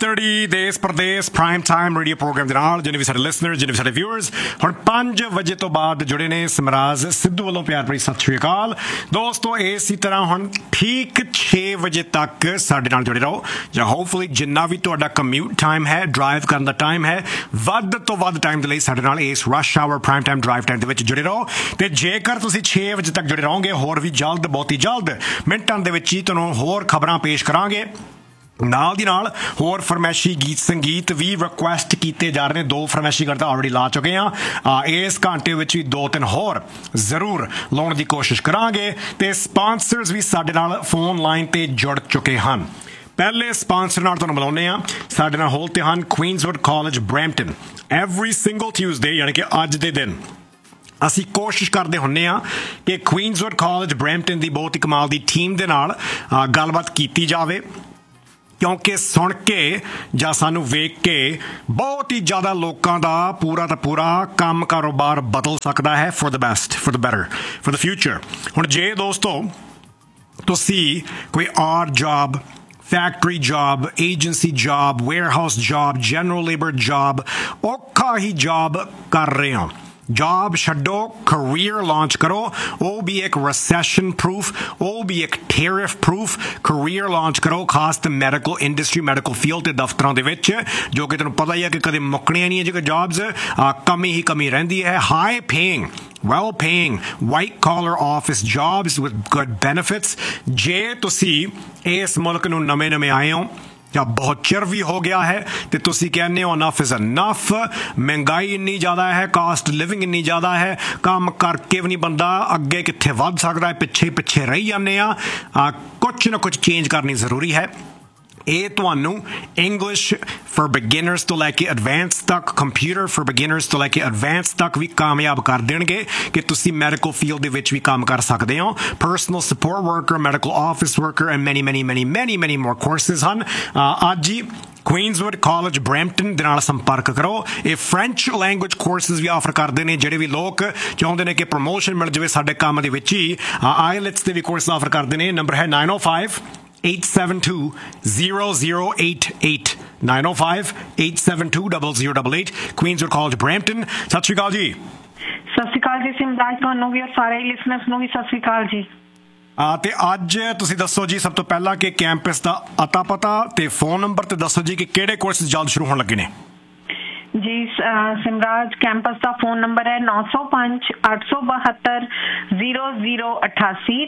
6:30 ਦੇਸ ਪ੍ਰਦੇਸ prime time radio programme ਦੇ ਨਾਲ ਜਿੰਨੇ ਵੀ ਸਾਡੇ ਲਿਸਨਰ ਜਿੰਨੇ ਵੀ ਸਾਡੇ ਵਿਊਅਰਸ ਹੁਣ 5 ਵਜੇ ਤੋਂ ਬਾਅਦ ਜੁੜੇ ਨੇ ਸਮਰਾਜ ਸਿੱਧੂ ਵੱਲੋਂ ਪਿਆਰ ਭਰੀ ਸਤਿ ਸ਼੍ਰੀ ਅਕਾਲ ਦੋਸਤੋ। ਇਸੇ ਤਰ੍ਹਾਂ ਹੁਣ ਠੀਕ 6 ਵਜੇ ਤੱਕ ਸਾਡੇ ਨਾਲ ਜੁੜੇ ਰਹੋ ਜਾਂ ਹੋਪਫੁਲੀ ਜਿੰਨਾ ਵੀ ਤੁਹਾਡਾ ਕਮਿਊਟ ਟਾਈਮ ਹੈ ਡਰਾਈਵ ਕਰਨ ਦਾ ਟਾਈਮ ਹੈ ਵੱਧ ਤੋਂ ਵੱਧ ਟਾਈਮ ਦੇ ਲਈ ਸਾਡੇ ਨਾਲ ਇਸ rush hour prime time drive time ਦੇ ਵਿੱਚ ਜੁੜੇ ਰਹੋ। ਤੇ ਜੇਕਰ ਤੁਸੀਂ 6 ਵਜੇ ਤੱਕ ਜੁੜੇ ਰਹੋਗੇ ਹੋਰ ਵੀ ਜਲਦ ਬਹੁਤ ਹੀ ਜਲਦ ਮਿੰਟਾਂ ਦੇ ਵਿੱਚ ਹੀ ਤੁਹਾਨੂੰ ਹੋਰ ਖਬਰਾਂ ਪੇਸ਼ ਕਰਾਂਗੇ। ਨਾਲ ਦੀ ਨਾਲ ਹੋਰ ਫਰਮੈਸ਼ੀ ਗੀਤ ਸੰਗੀਤ ਵੀ ਰਿਕੁਐਸਟ ਕੀਤੇ ਜਾ ਰਹੇ ਨੇ। 2 ਫਰਮੈਸ਼ੀ ਗੀਤ ਆਲਰੇਡੀ ਲਾ ਚੁੱਕੇ ਹਾਂ। ਇਸ ਘੰਟੇ ਵਿੱਚ ਵੀ 2-3 ਹੋਰ ਜ਼ਰੂਰ ਲਾਉਣ ਦੀ ਕੋਸ਼ਿਸ਼ ਕਰਾਂਗੇ ਤੇ ਸਪਾਂਸਰਸ ਵੀ ਸਾਡੇ ਨਾਲ ਫੋਨ ਲਾਈਨ ਤੇ ਜੁੜ ਚੁੱਕੇ ਹਨ। ਪਹਿਲੇ ਸਪਾਂਸਰ ਨਾਲ ਤੁਹਾਨੂੰ ਮਿਲਾਉਂਦੇ ਹਾਂ। ਸਾਡੇ ਨਾਲ ਹੋਲ ਤੇ ਹਨ ਕੁਈਨਜ਼ਵੁੱਡ college Brampton. Every single Tuesday ਯਾਨੀ ਕਿ ਅੱਜ ਦੇ ਦਿਨ ਅਸੀਂ ਕੋਸ਼ਿਸ਼ ਕਰਦੇ ਹੁੰਦੇ ਹਾਂ ਕਿ ਕੁਈਨਜ਼ਵੁੱਡ ਕਾਲਜ ਬਰੈਂਪਟਨ ਦੀ ਬਹੁਤ ਹੀ ਕਮਾਲ ਦੀ ਟੀਮ ਦੇ ਨਾਲ ਗੱਲਬਾਤ ਕੀਤੀ ਜਾਵੇ ਕਿਉਂਕਿ ਸੁਣ ਕੇ ਜਾਂ ਸਾਨੂੰ ਵੇਖ ਕੇ ਬਹੁਤ ਹੀ ਜ਼ਿਆਦਾ ਲੋਕਾਂ ਦਾ ਪੂਰਾ ਦਾ ਪੂਰਾ ਕੰਮ ਕਾਰੋਬਾਰ ਬਦਲ ਸਕਦਾ ਹੈ for the best for the better for the future. ਹੁਣ ਜੇ ਦੋਸਤੋ ਤੁਸੀਂ ਕੋਈ odd job factory job agency job warehouse job general labour job ਔਖਾ ਹੀ ਜੌਬ ਕਰ ਰਹੇ ਹੋ ਜੌਬ ਛੱਡੋ ਕਰੀਅਰ ਲਾਂਚ ਕਰੋ। ਉਹ ਵੀ ਇੱਕ ਰੈਸੈਸ਼ਨ ਪ੍ਰੂਫ ਉਹ ਵੀ ਇੱਕ ਟੈਰਿਫ ਪ੍ਰੂਫ ਕਰੀਅਰ ਲਾਂਚ ਕਰੋ ਖਾਸ ਤੇ ਮੈਡੀਕਲ ਇੰਡਸਟਰੀ ਮੈਡੀਕਲ ਫੀਲਡ ਦੇ ਦਫ਼ਤਰਾਂ ਦੇ ਵਿੱਚ ਜੋ ਕਿ ਤੁਹਾਨੂੰ ਪਤਾ ਹੀ ਹੈ ਕਿ ਕਦੇ ਮੁੱਕਣੀਆਂ ਨਹੀਂ ਹੈ ਜੇ ਜੌਬਸ ਕਮੀ ਹੀ ਕਮੀ ਰਹਿੰਦੀ ਹੈ। High paying well paying white collar office jobs with good benefits। ਜੇ ਤੁਸੀਂ ਇਸ ਮੁਲਕ ਨੂੰ ਨਵੇਂ ਆਏ ਹੋ ਜਾਂ ਬਹੁਤ ਚਿਰ ਵੀ ਹੋ ਗਿਆ ਹੈ ਤੇ ਤੁਸੀਂ ਕਹਿੰਦੇ ਹੋ enough is enough ਮਹਿੰਗਾਈ ਇੰਨੀ ਜ਼ਿਆਦਾ ਹੈ ਕਾਸਟ ਲਿਵਿੰਗ ਇੰਨੀ ਜ਼ਿਆਦਾ ਹੈ ਕੰਮ ਕਰਕੇ ਵੀ ਨਹੀਂ ਬੰਦਾ ਅੱਗੇ ਕਿੱਥੇ ਵੱਧ ਸਕਦਾ ਹੈ ਪਿੱਛੇ ਰਹੀ ਜਾਂਦੇ ਆ ਕੁਛ ਨਾ ਕੁਛ ਚੇਂਜ ਕਰਨੀ ਜ਼ਰੂਰੀ ਹੈ। ਇਹ ਤੁਹਾਨੂੰ ਇੰਗਲਿਸ਼ ਫॉर ਬਿਗਿਨਰਸ ਤੋਂ ਲੈ ਕੇ ਐਡਵਾਂਸ ਤੱਕ ਕੰਪਿਊਟਰ ਫॉर ਬਿਗਿਨਰਸ ਤੋਂ ਲੈ ਕੇ ਐਡਵਾਂਸ ਤੱਕ ਵੀ ਕਾਮਯਾਬ ਕਰ ਦੇਣਗੇ ਕਿ ਤੁਸੀਂ ਮੈਡੀਕਲ ਫੀਲਡ ਦੇ ਵਿੱਚ ਵੀ ਕੰਮ ਕਰ ਸਕਦੇ ਹੋ। Personal support worker medical office worker and ਮੈਨੀ ਮੋਰ ਕੋਰਸਿਸ ਹਨ। ਅੱਜ ਹੀ ਕੁਈਨਜ਼ਵੁੱਡ ਕਾਲਜ ਬਰੈਂਪਟਨ ਦੇ ਨਾਲ ਸੰਪਰਕ ਕਰੋ। ਇਹ ਫ੍ਰੈਂਚ ਲੈਂਗੁਏਜ ਕੋਰਸਿਸ ਵੀ ਆਫਰ ਕਰਦੇ ਨੇ ਜਿਹੜੇ ਵੀ ਲੋਕ ਚਾਹੁੰਦੇ ਨੇ ਕਿ ਪ੍ਰਮੋਸ਼ਨ ਮਿਲ ਜਾਵੇ ਸਾਡੇ ਕੰਮ ਦੇ ਵਿੱਚ ਹੀ ਆਈਲੈਟਸ ਦੇ ਵੀ ਕੋਰਸ ਆਫਰ ਕਰਦੇ ਨੇ। ਨੰਬਰ ਹੈ 905-872-0088 905-872-0088 ਕੁਈਨਜ਼ਵੁੱਡ ਕਾਲਜ ਬਰੈਂਪਟਨ। ਸਤਿ ਸ਼੍ਰੀ ਅਕਾਲ ਜੀ। ਸਤਿ ਸ਼੍ਰੀ ਅਕਾਲ ਜੀ ਸਿਮਰਾਜ ਤੁਹਾਨੂੰ ਵੀ ਸਾਰੇ ਲਿਸਨਰਸ ਨੂੰ ਵੀ ਸਤਿ ਸ਼੍ਰੀ ਅਕਾਲ ਜੀ। ਤੇ ਅੱਜ ਤੁਸੀਂ ਦੱਸੋ ਜੀ ਸਭ ਤੋਂ ਪਹਿਲਾਂ ਕਿ ਕੈਂਪਸ ਦਾ ਅਤਾ ਪਤਾ ਤੇ ਫੋਨ ਨੰਬਰ ਤੇ ਦੱਸੋ ਜੀ ਕਿ ਕਿਹੜੇ ਕੋਰਸ ਜਲਦ ਸ਼ੁਰੂ ਹੋਣ ਲੱਗੇ ਨੇ। ਜੀ ਸਿਮਰਾਜ ਕੈਂਪਸ ਦਾ ਫੋਨ ਨੰਬਰ ਹੈ 905-872-0088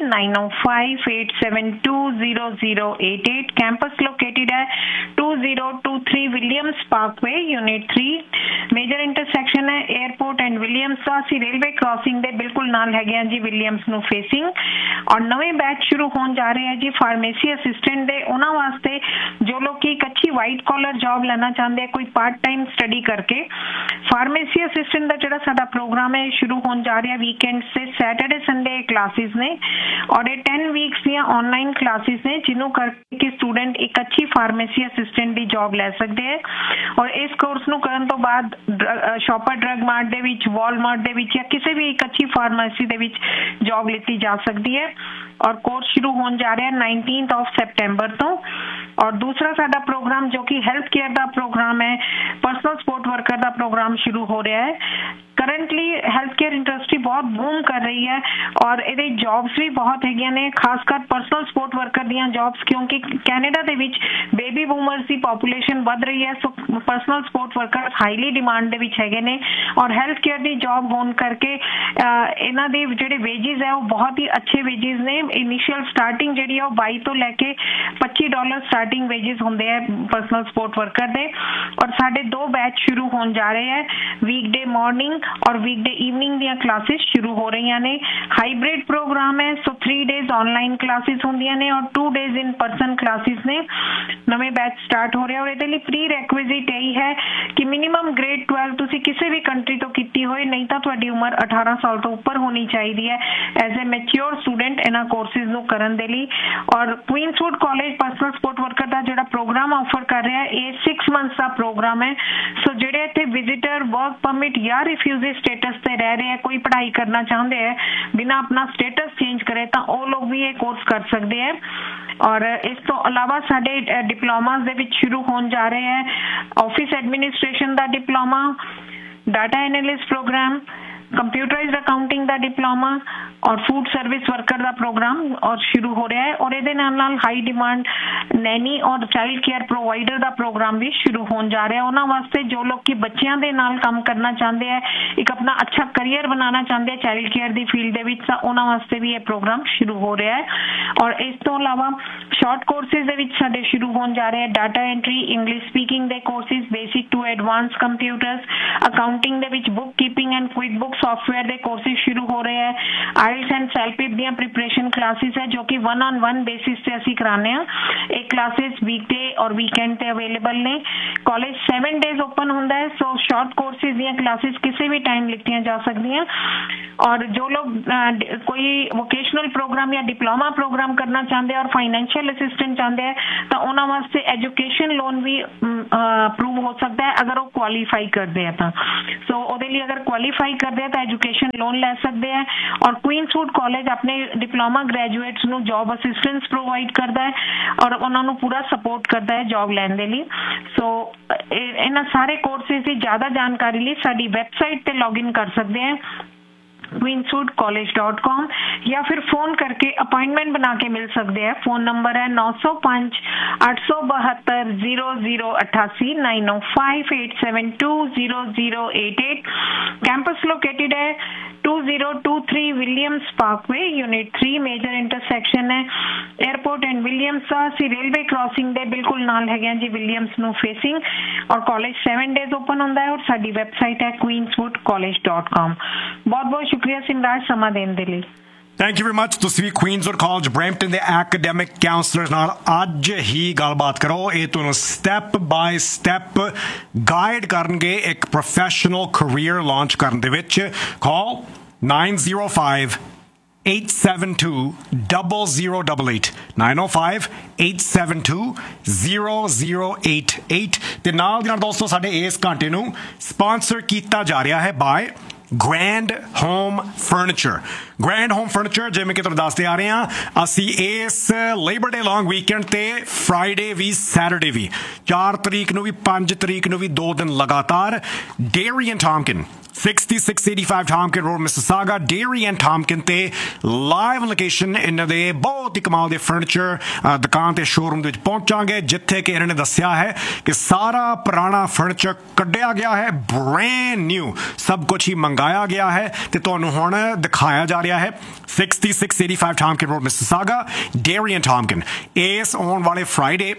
905-872-0088। ਕੈਂਪਸ ਲੋਕੇਟਡ ਹੈ 2023 Williams Parkway unit 3 major intersection ਹੈ 에ਅਰਪੋਰਟ ਐਂਡ ਵਿਲੀਅਮਸ ਦਾ। ਅਸੀਂ ਰੇਲਵੇ ਕ੍ਰਾਸਿੰਗ ਦੇ ਬਿਲਕੁਲ ਨਾਲ ਹੈਗੇ ਹਾਂ ਜੀ ਵਿਲੀਅਮਸ ਨੂੰ ਫੇਸਿੰਗ। ਔਰ ਨਵੇਂ ਬੈਚ ਸ਼ੁਰੂ ਹੋਣ ਜਾ ਰਹੇ ਹੈ ਜੀ ਫਾਰਮੇਸੀ ਅਸਿਸਟੈਂਟ ਦੇ ਉਹਨਾਂ ਵਾਸਤੇ ਜੋ ਲੋਕ ਇੱਕ ਅੱਛੀ ਵਾਈਟ ਕਾਲਰ ਜੌਬ ਲੈਣਾ ਚਾਹੁੰਦੇ ਕੋਈ ਪਾਰਟ ਟਾਈਮ ਸਟੱਡੀ ਕਰਕੇ ਫਾਰਮੇਸੀ ਅਸਿਸਟੈਂਟ ਦਾ ਜਿਹੜਾ ਸਾਡਾ ਪ੍ਰੋਗਰਾਮ ਹੈ ਸ਼ੁਰੂ ਹੋਣ ਜਾ ਰਿਹਾ ਵੀਕਐਂਡ ਸੇ ਸੈਟਰਡੇ ਸੰਡੇ ਕਲਾਸਿਸ ਨੇ ਔਰ ਇਹ 10 ਵੀਕਸ ਦੀਆਂ ਆਨਲਾਈਨ ਕਲਾਸਿਸ ਨੇ ਜਿਹਨੂੰ ਕਰਕੇ ਸਟੂਡੈਂਟ ਇੱਕ ਅੱਛੀ ਫਾਰਮੇਸੀ ਅਸਿਸਟੈਂਟ ਦੀ ਜੌਬ ਲੈ ਸਕਦੇ ਹੈ। ਔਰ ਇਸ ਕੋਰਸ ਨੂੰ ਕਰਨ ਤੋਂ ਬਾਅਦ ਸ਼ਾਪਰ ਡਰੱਗ ਮਾਰਟ ਦੇ ਵਿੱਚ ਵਾਲਮਾਰਟ ਦੇ ਵਿੱਚ ਜਾਂ ਕਿਸੇ ਵੀ ਇੱਕ ਅੱਛੀ ਫਾਰਮੇਸੀ ਦੇ ਵਿੱਚ ਜੌਬ ਲਿੱਤੀ ਜਾ ਸਕਦੀ ਹੈ। ਔਰ ਕੋਰਸ ਸ਼ੁਰੂ ਹੋਣ ਜਾ ਰਿਹਾ 19 ਸੈਪਟੈਂਬਰ ਤੋਂ। ਔਰ ਦੂਸਰਾ ਸਾਡਾ ਪ੍ਰੋਗਰਾਮ ਜੋ ਕਿ ਹੈਲਥ ਕੇਅਰ ਦਾ ਪ੍ਰੋਗਰਾਮ ਹੈ ਪਰਸਨਲ ਸਪੋਰਟ ਵਰਕਰ ਦਾ ਪ੍ਰੋਗਰਾਮ ਸ਼ੁਰੂ ਹੋ ਰਿਹਾ ਹੈ। ਕਰੰਟਲੀ ਹੈਲਥ ਕੇਅਰ ਇੰਡਸਟਰੀ ਬਹੁਤ ਬੂਮ ਕਰ ਰਹੀ ਹੈ ਔਰ ਇਹਦੇ ਜੌਬਸ ਵੀ ਬਹੁਤ ਹੈਗੀਆਂ ਨੇ ਖਾਸ ਕਰ ਪਰਸਨਲ ਸਪੋਰਟ ਵਰਕਰ ਦੀਆਂ ਜੌਬਸ ਕਿਉਂਕਿ ਕੈਨੇਡਾ ਦੇ ਵਿੱਚ ਬੇਬੀ ਬੂਮਰਸ ਦੀ ਪੋਪੂਲੇਸ਼ਨ ਵੱਧ ਰਹੀ ਹੈ ਸੋ personal support worker highly demand ਦੇ ਵਿੱਚ ਹੈਗੇ ਨੇ। ਔਰ ਹੈਲਥ ਕੇਅਰ ਦੀ ਜੌਬ ਹੋਣ ਕਰਕੇ ਇਹਨਾਂ ਦੇ ਜਿਹੜੇ ਵੇਜਿਸ ਹੈ ਉਹ ਬਹੁਤ ਹੀ ਅੱਛੇ ਵੇਜਿਸ ਨੇ। ਇਨੀਸ਼ੀਅਲ ਸਟਾਰਟਿੰਗ ਜਿਹੜੀ ਹੈ ਉਹ 22 ਤੋਂ ਲੈ ਕੇ $25 ਸਟਾਰਟਿੰਗ ਵੇਜਿਸ ਹੁੰਦੇ ਹੈ ਪਰਸਨਲ ਸਪੋਰਟ ਵਰਕਰ ਦੇ। ਔਰ ਸਾਡੇ 2 ਬੈਚ ਸ਼ੁਰੂ ਹੋਣ ਜਾ ਰਹੇ ਹੈ ਵੀਕਡੇ ਮਾਰਨਿੰਗ ਔਰ ਵੀਕਡੇ ਈਵਨਿੰਗ ਦੀਆਂ ਕਲਾਸਿਸ ਸ਼ੁਰੂ ਹੋ ਰਹੀਆਂ ਨੇ। ਹਾਈਬ੍ਰਿਡ ਪ੍ਰੋਗਰਾਮ ਹੈ ਸੋ 3 ਡੇਜ਼ ਆਨਲਾਈਨ ਕਲਾਸਿਸ ਹੁੰਦੀਆਂ ਨੇ ਔਰ 2 ਡੇਜ਼ ਇਨ ਪਰਸਨ ਕਲਾਸਿਸ ਨੇ। ਨਵੇਂ ਬੈਚ ਸਟਾਰਟ ਹੋ ਰਿਹਾ ਔਰ ਇਹਦੇ ਲਈ ਪ੍ਰੀ ਰੈਕੁਇਜ਼ਿਟ ਇਹੀ ਹੈ ਕਿ ਮਿਨੀਮਮ ਗ੍ਰੇਡ 12 ਤੁਸੀਂ ਕਿਸੇ ਵੀ ਕੰਟਰੀ ਤੋਂ ਕੀਤੀ ਹੋਏ ਨਹੀਂ ਤਾਂ ਤੁਹਾਡੀ ਉਮਰ 18 ਸਾਲ ਤੋਂ ਉੱਪਰ ਹੋਣੀ ਚਾਹੀਦੀ ਹੈ ਐਜ਼ ਅ ਮੈਚਿਓਰ ਸਟੂਡੈਂਟ ਇਹਨਾਂ ਕੋਰਸਿਸ ਨੂੰ ਕਰਨ ਦੇ ਲਈ। ਔਰ ਕੁਈਨਜ਼ਵੁੱਡ ਕਾਲਜ ਪਰਸਨਲ ਸਪੋਰਟ ਵਰਕਰ ਦਾ ਜਿਹੜਾ ਪ੍ਰੋਗਰਾਮ ਆਫਰ ऑफर कर रहा है। ये 6 मंथ्स का प्रोग्राम है। सो ਜਿਹੜੇ ਇੱਥੇ ਵਿਜ਼ਿਟਰ ਵਰਕ ਪਰਮਿਟ ਜਾਂ ਰਿਫਿਊਜੀ ਸਟੇਟਸ ਤੇ ਰਹਿ ਰਹੇ ਹੈ, ਕੋਈ ਪੜ੍ਹਾਈ ਕਰਨਾ ਚਾਹੁੰਦੇ ਹੈ ਬਿਨਾਂ ਆਪਣਾ ਸਟੇਟਸ ਚੇਂਜ ਕਰੇ, ਤਾਂ ਉਹ ਲੋਕ ਵੀ ਇਹ ਕੋਰਸ ਕਰ ਸਕਦੇ ਹੈ। ਔਰ ਇਸ ਤੋਂ ਇਲਾਵਾ ਸਾਡੇ ਡਿਪਲੋਮਾਸ ਦੇ ਵਿੱਚ ਸ਼ੁਰੂ ਹੋਣ ਜਾ ਰਹੇ ਹੈ ਆਫਿਸ ਐਡਮਿਨਿਸਟ੍ਰੇਸ਼ਨ ਦਾ diploma, data analyst program, computerised accounting का डिप्लोमा और फूड सर्विस वर्कर का प्रोग्राम और शुरू हो रहा है। और ये नाल हाई डिमांड नैनी और चाइल्ड केयर प्रोवाइडर का प्रोग्राम भी शुरू होने जा रहा है। उन्होंने वास्ते जो लोग कि बच्चों के नाल काम करना चाहते हैं, एक अपना अच्छा करियर बनाना चाहते हैं चाइल्ड केयर की फील्ड के विच, उन्होंने वास्ते भी ये प्रोग्राम शुरू हो रहा है। और इस तो अलावा शॉर्ट कोर्सेज दे विच साडे शुरू होने जा रहे हैं डाटा एंट्री, इंग्लिश स्पीकिंग के courses, basic to advance computers, accounting they which book keeping and quick book software के कोर्सेज शुरू हो रहे हैं। आइल्स एंड सेल्फपिप दी प्रिपरेशन क्लासेस है जो कि 1-on-1 बेसिस से असी कराने हैं। एक क्लासेस वीकडे और वीकेंड पे अवेलेबल ने। कॉलेज 7 डेज ओपन होता है। सो शॉर्ट कोर्सेज दी क्लासेस किसी भी टाइम लिखती जा सकती हैं। और जो लोग कोई वोकेशनल प्रोग्राम या डिप्लोमा प्रोग्राम करना चाहते हैं और फाइनेंशियल असिस्टेंट चाहते हैं, तो उन्होंने वास्ते एजुकेशन लोन भी अप्रूव हो सकता है अगर वो क्वालीफाई करते हैं। तो सो ਉਹਦੇ ਲਈ अगर क्वालीफाई करते हैं तो एजुकेशन लोन ले सकते हैं। और क्वींसवुड कॉलेज अपने डिप्लोमा ग्रेजुएट्स ਨੂੰ जॉब असिस्टेंस प्रोवाइड करता है और उन्होंने पूरा सपोर्ट करता है जॉब लैन ਦੇ ਲਈ। सो ਇਹਨਾਂ ਸਾਰੇ कोर्सेज की ज़्यादा जानकारी ਲਈ साडी वैबसाइट ਤੇ लॉगिन कर सकते हैं queenswoodcollege.com, या फिर फोन करके अपॉइंटमेंट बना के मिल सकते हैं। फोन नंबर है 905 872 0088 905 872 0088। कैंपस लोकेटेड है 2023 Williams Parkway, unit 3, major intersection है एयरपोर्ट एंड विलियम्स का। ਅਸੀਂ रेलवे क्रॉसिंग ਦੇ ਬਿਲਕੁਲ ਨਾਲ ਹੈਗੇ ਜੀ ਵਿਲੀਅਮਸ ਨੂੰ ਫੇਸਿੰਗ। और कॉलेज 7 डेज ओपन ਹੁੰਦਾ है और ਸਾਡੀ ਵੈਬਸਾਈਟ ਹੈ queenswoodcollege.com। बहुत बहुत शुक्रिया सिमराज ਸਮਾਂ ਦੇਣ ਦੇ ਲਈ। Thank you very much. ਤੁਸੀਂ ਵੀ ਕੁਈਨਜ਼ਵੁੱਡ ਕਾਲਜ ਬਰੈਂਪਟਨ ਦੇ ਐਕੈਡੈਮਿਕ ਕਾਉਂਸਲਰਸ ਨਾਲ ਅੱਜ ਹੀ ਗੱਲਬਾਤ ਕਰੋ। ਇਹ ਤੁਹਾਨੂੰ ਸਟੈਪ ਬਾਏ ਸਟੈਪ ਗਾਈਡ ਕਰਨਗੇ ਇੱਕ ਪ੍ਰੋਫੈਸ਼ਨਲ ਕੈਰੀਅਰ ਲਾਂਚ ਕਰਨ ਦੇ ਵਿੱਚ। ਕਾਲ 905 872 0088 905 872 0088। ਤੇ ਨਾਲ ਦੀ ਨਾਲ ਦੋਸਤੋ ਸਾਡੇ ਇਸ ਘੰਟੇ ਨੂੰ ਸਪਾਂਸਰ ਕੀਤਾ ਜਾ ਰਿਹਾ ਹੈ bye grand home furniture. Grand home furniture जिवें कि तुहानूं दसदे आ रहे हैं असीं इस लेबर डे लॉन्ग वीकेंड ते फ्राइडे भी सैटरडे भी 4 तरीक नूं भी 5 तरीक नूं भी 2 दिन लगातार dairy and टॉमकिन 6685 Tompkin Road, Mississauga, Dairy and Tompkin ਤੇ ਲਾਈਵ ਲੋਕੇਸ਼ਨ ਇਹਨਾਂ ਦੇ ਬਹੁਤ ਹੀ ਕਮਾਲ ਦੇ ਫਰਨੀਚਰ ਦੁਕਾਨ ਤੇ ਸ਼ੋਰੂਮ ਦੇ ਵਿੱਚ ਪਹੁੰਚਾਂਗੇ, ਜਿੱਥੇ ਕਿ ਇਹਨਾਂ ਨੇ ਦੱਸਿਆ ਹੈ ਕਿ ਸਾਰਾ ਪੁਰਾਣਾ ਫਰਨੀਚਰ ਕੱਢਿਆ ਗਿਆ ਹੈ, ਬ੍ਰੈਂਡ ਨਿਊ ਸਭ ਕੁਝ ਹੀ ਮੰਗਾਇਆ ਗਿਆ ਹੈ ਤੇ ਤੁਹਾਨੂੰ ਹੁਣ ਦਿਖਾਇਆ ਜਾ ਰਿਹਾ ਹੈ। 6685 Tompkin Road, Mississauga, Dairy and Tompkin। ਇਸ ਆਉਣ ਵਾਲੇ ਫਰਾਈਡੇ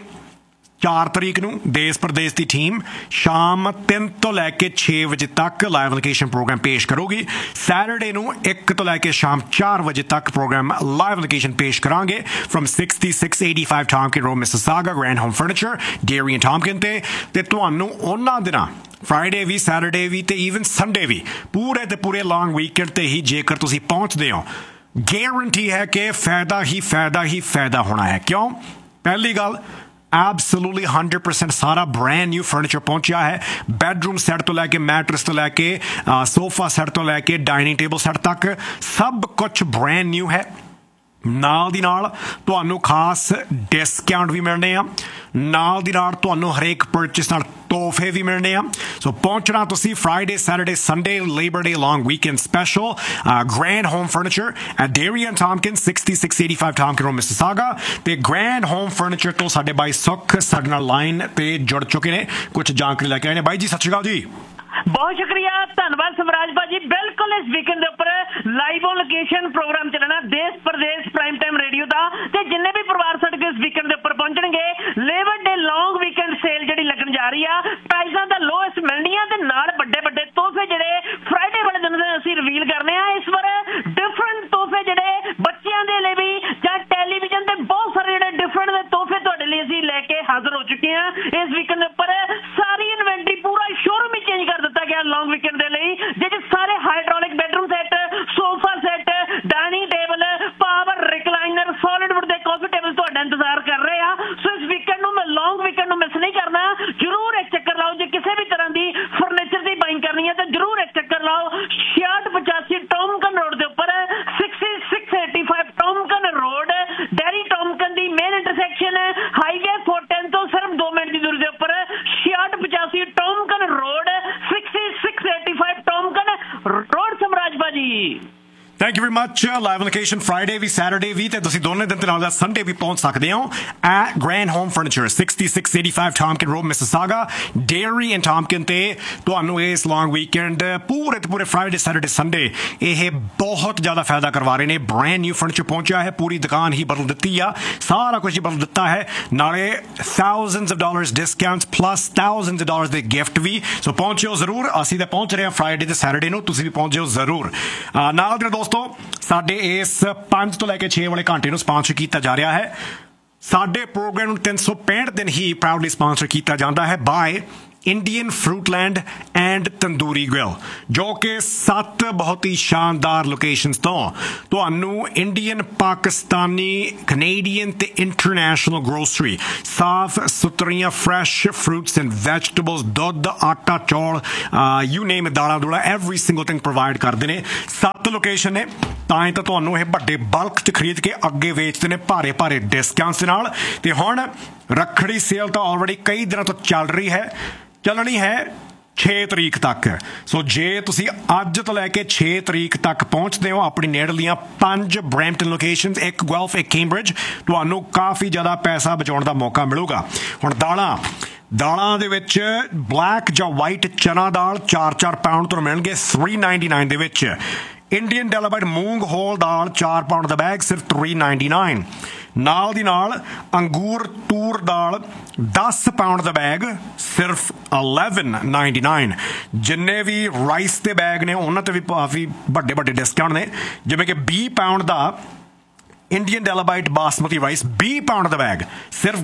4 ਤਰੀਕ ਨੂੰ ਦੇਸ਼ ਪ੍ਰਦੇਸ਼ ਦੀ ਟੀਮ ਸ਼ਾਮ 3 ਤੋਂ ਲੈ ਕੇ 6 ਵਜੇ ਤੱਕ ਲਾਈਵ ਲੋਕੇਸ਼ਨ ਪ੍ਰੋਗਰਾਮ ਪੇਸ਼ ਕਰੂਗੀ। ਸੈਟਰਡੇ ਨੂੰ 1 ਤੋਂ ਲੈ ਕੇ ਸ਼ਾਮ 4 ਵਜੇ ਤੱਕ ਪ੍ਰੋਗਰਾਮ ਲਾਈਵ ਲੋਕੇਸ਼ਨ ਪੇਸ਼ ਕਰਾਂਗੇ firm 6685 Tompkin Road, Mississauga, Grand Home Furniture, Dairy and Tompkin ਤੇ ਤੁਹਾਨੂੰ ਉਹਨਾਂ ਦਿਨਾਂ ਫਰਾਈਡੇ ਵੀ, ਸੈਟਰਡੇ ਵੀ ਤੇ ਈਵਨ ਸੰਡੇ ਵੀ ਪੂਰੇ ਤੇ ਪੂਰੇ ਲੌਂਗ ਵੀਕਐਂਡ ਤੇ ਹੀ ਜੇਕਰ ਤੁਸੀਂ ਪਹੁੰਚਦੇ ਹੋ, ਗਾਰੰਟੀ ਹੈ ਕਿ ਫਾਇਦਾ ਹੀ ਫਾਇਦਾ ਹੀ ਫਾਇਦਾ ਹੋਣਾ ਹੈ। ਕਿਉਂ? ਪਹਿਲੀ ਗੱਲ, ਐਬਸੋਲੂਟਲੀ 100% ਸਾਰਾ ਬ੍ਰੈਂਡ ਨਿਊ ਫਰਨੀਚਰ ਪਹੁੰਚਿਆ ਹੈ। ਬੈਡਰੂਮ ਸੈੱਟ ਤੋਂ ਲੈ ਕੇ ਮੈਟਰਸ ਤੋਂ ਲੈ ਕੇ ਸੋਫਾ ਸੈੱਟ ਤੋਂ ਲੈ ਕੇ ਡਾਈਨਿੰਗ ਟੇਬਲ ਸੈੱਟ ਤੱਕ ਸਭ ਕੁਝ ਬ੍ਰੈਂਡ ਨਿਊ ਹੈ। ਨਾਲ ਦੀ ਨਾਲ ਤੁਹਾਨੂੰ ਖਾਸ ਡਿਸਕਾਊਂਟ ਵੀ ਮਿਲਣੇ ਆ, ਨਾਲ ਦੀ ਨਾਲ ਤੁਹਾਨੂੰ ਹਰੇਕ ਪਰਚੇਸ ਨਾਲ ਤੋਹਫੇ ਵੀ ਮਿਲਣੇ ਆ। ਸੋ ਪਹੁੰਚਣਾ ਤੁਸੀਂ Friday, Saturday, Sunday, labour day long weekend special grand home furniture at dairy and ਟੌਮਕਿਨ 6685 Tompkin Road, Mississauga। ਤੇ ਗ੍ਰੈਂਡ ਹੋਮ ਫਰਨੀਚਰ ਤੋਂ ਸਾਡੇ ਬਾਈ ਸੁੱਖ ਸਾਡੇ ਨਾਲ ਲਾਈਨ ਤੇ ਜੁੜ ਚੁੱਕੇ ਨੇ, ਕੁਝ ਜਾਣਕਾਰੀ ਲੈ ਕੇ ਆਏ ਨੇ। ਬਾਈ ਜੀ ਸਤਿ ਸ਼੍ਰੀ ਅਕਾਲ ਜੀ। ਬਹੁਤ ਸ਼ੁਕਰੀਆ, ਧੰਨਵਾਦ ਸਮਰਾਜ ਭਾਜੀ। ਬਿਲਕੁਲ ਇਸ ਵੀਕਐਂਡ ਦੇ ਉੱਪਰ ਲਾਈਵ ਔਨ ਲੋਕੇਸ਼ਨ ਪ੍ਰੋਗਰਾਮ ਚੱਲਣਾ ਦੇਸ਼ ਪ੍ਰਦੇਸ਼ ਪ੍ਰਾਈਮ ਟਾਈਮ ਰੇਡੀਓ ਦਾ, ਤੇ ਜਿੰਨੇ ਵੀ ਪਰਿਵਾਰ ਸਾਡੇ ਕੋਲ ਇਸ ਵੀਕਐਂਡ ਦੇ ਉੱਪਰ ਪਹੁੰਚਣਗੇ, ਲੇਬਰ ਡੇ ਲੌਂਗ ਵੀਕਐਂਡ ਸੇਲ ਜਿਹੜੀ ਲੱਗਣ ਜਾ ਰਹੀ ਆ, ਪ੍ਰਾਈਜ਼ਾਂ ਦਾ ਲੋਐਸਟ ਮਿਲਣੀਆਂ ਤੇ ਨਾਲ ਵੱਡੇ ਵੱਡੇ ਤੋਹਫੇ ਜਿਹੜੇ ਫਰਾਈਡੇ ਵਾਲੇ ਦਿਨ ਅਸੀਂ ਰਿਵੀਲ ਕਰਨੇ ਆ। ਇਸ ਵਾਰ ਡਿਫਰੈਂਟ ਤੋਹਫੇ ਜਿਹੜੇ ਬੱਚਿਆਂ ਦੇ ਲਈ ਵੀ ਜਾਂ ਟੈਲੀਵਿਜ਼ਨ ਤੇ ਬਹੁਤ ਸਾਰੇ ਜਿਹੜੇ ਡਿਫਰੈਂਟ ਦੇ ਤੋਹਫੇ ਤੁਹਾਡੇ ਲਈ ਅਸੀਂ ਲੈ ਕੇ ਹਾਜ਼ਰ ਹੋ ਚੁੱਕੇ ਹਾਂ। ਇਸ ਵੀਕਐਂਡ ਦੇ ਉੱਪਰ ਸਾਰੀ ਇਨਵੈਂਟਰੀ ਪੂਰਾ ਸ਼ੋਰੂਮ ਹੀ ਚੇਂਜ ਕਰ ਦਿੱਤਾ ਗਿਆ ਲੌਂਗ ਵੀਕਐਂਡ ਦੇ ਲਈ, ਜਿਹਦੇ ਸਾਰੇ hydraulic bedroom set, sofa set, dining table, power recliner, solid wood ਦੇ ਕਾਫੀ ਟੇਬਲ ਤੁਹਾਡਾ ਇੰਤਜ਼ਾਰ ਕਰ ਰਹੇ ਆ। ਸੋ ਇਸ ਵੀਕਐਂਡ ਨੂੰ ਲੌਂਗ ਵੀਕਐਂਡ ਨੂੰ ਮਿਸ ਨਹੀਂ thank you very much live location Friday we Saturday ਵੀ ਤੇ ਤੁਸੀਂ ਦੋਨੇ ਦਿਨ ਤੇ ਨਾਲ ਸੰਡੇ ਵੀ ਪਹੁੰਚ ਸਕਦੇ ਹੋ at grand home furniture 6685 Tompkin Road Mississauga Dairy and Tompkin ਤੇ ਤੁਹਾਨੂੰ ਇਸ ਲੌਂਗ ਵੀਕਐਂਡ ਪੂਰੇ ਤੇ ਪੂਰੇ ਫਰਾਈਡੇ ਸੈਟਰਡੇ ਸੰਡੇ ਇਹ ਬਹੁਤ ਜ਼ਿਆਦਾ ਫਾਇਦਾ ਕਰਵਾ ਰਹੇ ਨੇ ਬ੍ਰਾਂਡ ਨਿਊ ਫਰਨੀਚਰ ਪਹੁੰਚਿਆ ਹੈ ਪੂਰੀ ਦੁਕਾਨ ਹੀ ਬਦਲ ਦਿੱਤੀ ਆ ਸਾਰਾ ਕੁਝ ਹੀ ਬਦਲ ਦਿੱਤਾ ਹੈ ਨਾਲੇ thousands of dollars discounts plus thousands of dollars ਦੇ ਗਿਫਟ ਵੀ ਸੋ ਪਹੁੰਚਿਓ ਜ਼ਰੂਰ ਅਸੀਂ ਤਾਂ ਪਹੁੰਚ ਰਹੇ ਹਾਂ ਫਰਾਈਡੇ ਤੇ ਸੈਟਰਡੇ ਨੂੰ ਤੁਸੀਂ ਵੀ ਪਹੁੰਚ ਜਾਓ ਜ਼ਰੂਰ ਨਾਲ ਦੇ ਦੋਸਤੋ ਸਾਡੇ ਇਸ 5 ਤੋਂ ਲੈ ਕੇ 6 ਵਾਲੇ ਘੰਟੇ ਨੂੰ ਸਪਾਂਸਰ ਕੀਤਾ ਜਾ ਰਿਹਾ ਹੈ ਸਾਡੇ ਪ੍ਰੋਗਰਾਮ ਨੂੰ 365 ਦਿਨ ਹੀ ਪ੍ਰਾਊਡਲੀ ਸਪਾਂਸਰ ਕੀਤਾ ਜਾਂਦਾ ਹੈ bye Indian ਫਰੂਟਲੈਂਡ and tandoori grill ਜੋ ਕਿ 7 ਬਹੁਤ ਹੀ ਸ਼ਾਨਦਾਰ ਲੋਕੇਸ਼ਨਸ ਤੋਂ ਤੁਹਾਨੂੰ ਇੰਡੀਅਨ ਪਾਕਿਸਤਾਨੀ ਕੈਨੇਡੀਅਨ ਤੇ ਇੰਟਰਨੈਸ਼ਨਲ ਗਰੋਸਰੀ ਸਾਫ ਸੁਥਰੀਆਂ ਫਰੈਸ਼ ਫਰੂਟਸ ਐਂਡ ਵੈਜੀਟੇਬਲਸ ਦੁੱਧ ਆਟਾ ਚੌਲ ਯੂ ਨੇਮ ਦਾਲਾਂ ਦੂਲਾ ਐਵਰੀ ਸਿੰਗਲ ਥਿੰਗ ਪ੍ਰੋਵਾਈਡ ਕਰਦੇ ਨੇ 7 ਲੋਕੇਸ਼ਨ ਨੇ ਤਾਂ ਹੀ ਤਾਂ ਤੁਹਾਨੂੰ ਇਹ ਵੱਡੇ ਬਲਕ 'ਚ ਖਰੀਦ ਕੇ ਅੱਗੇ ਵੇਚਦੇ ਨੇ ਭਾਰੇ ਭਾਰੇ ਡਿਸਕਾਊਂਟਸ ਦੇ ਨਾਲ ਤੇ ਹੁਣ ਰੱਖੜੀ ਸੇਲ ਤਾਂ ਆਲਰੇਡੀ ਕਈ ਦਿਨਾਂ ਤੋਂ ਚੱਲ ਰਹੀ ਹੈ ਚੱਲਣੀ ਹੈ 6 ਤਰੀਕ ਤੱਕ ਸੋ ਜੇ ਤੁਸੀਂ ਅੱਜ ਤੋਂ ਲੈ ਕੇ 6 ਤਰੀਕ ਤੱਕ ਪਹੁੰਚਦੇ ਹੋ ਆਪਣੀ ਨੇੜਲੀਆਂ 5 ਬਰੈਂਪਟਨ ਲੋਕੇਸ਼ਨਸ ਇੱਕ ਗਲਫ ਇੱਕ ਕੈਂਬਰਿਜ ਤੁਹਾਨੂੰ ਕਾਫੀ ਜ਼ਿਆਦਾ ਪੈਸਾ ਬਚਾਉਣ ਦਾ ਮੌਕਾ ਮਿਲੂਗਾ ਹੁਣ ਦਾਲਾਂ ਦੇ ਵਿੱਚ ਬਲੈਕ ਜਾਂ ਵਾਈਟ ਚਨਾ ਦਾਲ 4-4 ਪਾਉਂਡ ਤੁਹਾਨੂੰ ਮਿਲਣਗੇ $3.99 ਦੇ ਵਿੱਚ ਇੰਡੀਅਨ ਡੈਲਾਬਾਈਟ ਮੂੰਗ ਹੋਲ ਦਾਲ 4 ਪਾਉਂਡ ਦਾ ਬੈਗ ਸਿਰਫ $3.99 ਨਾਲ ਦੀ ਨਾਲ ਅੰਗੂਰ ਤੂਰ ਦਾਲ 10 ਪਾਉਂਡ ਦਾ ਬੈਗ ਸਿਰਫ $11.99 ਜਿੰਨੇ ਵੀ ਰਾਈਸ ਦੇ ਬੈਗ ਨੇ ਉਹਨਾਂ ਤੇ ਵੀ ਕਾਫੀ ਵੱਡੇ ਵੱਡੇ ਡਿਸਕਾਊਂਟ ਨੇ ਜਿਵੇਂ ਕਿ 20 ਪਾਉਂਡ ਦਾ ਇੰਡੀਅਨ ਡੈਲਾਬਾਈਟ ਬਾਸਮਤੀ ਰਾਈਸ 20 ਪਾਉਂਡ ਦਾ ਬੈਗ ਸਿਰਫ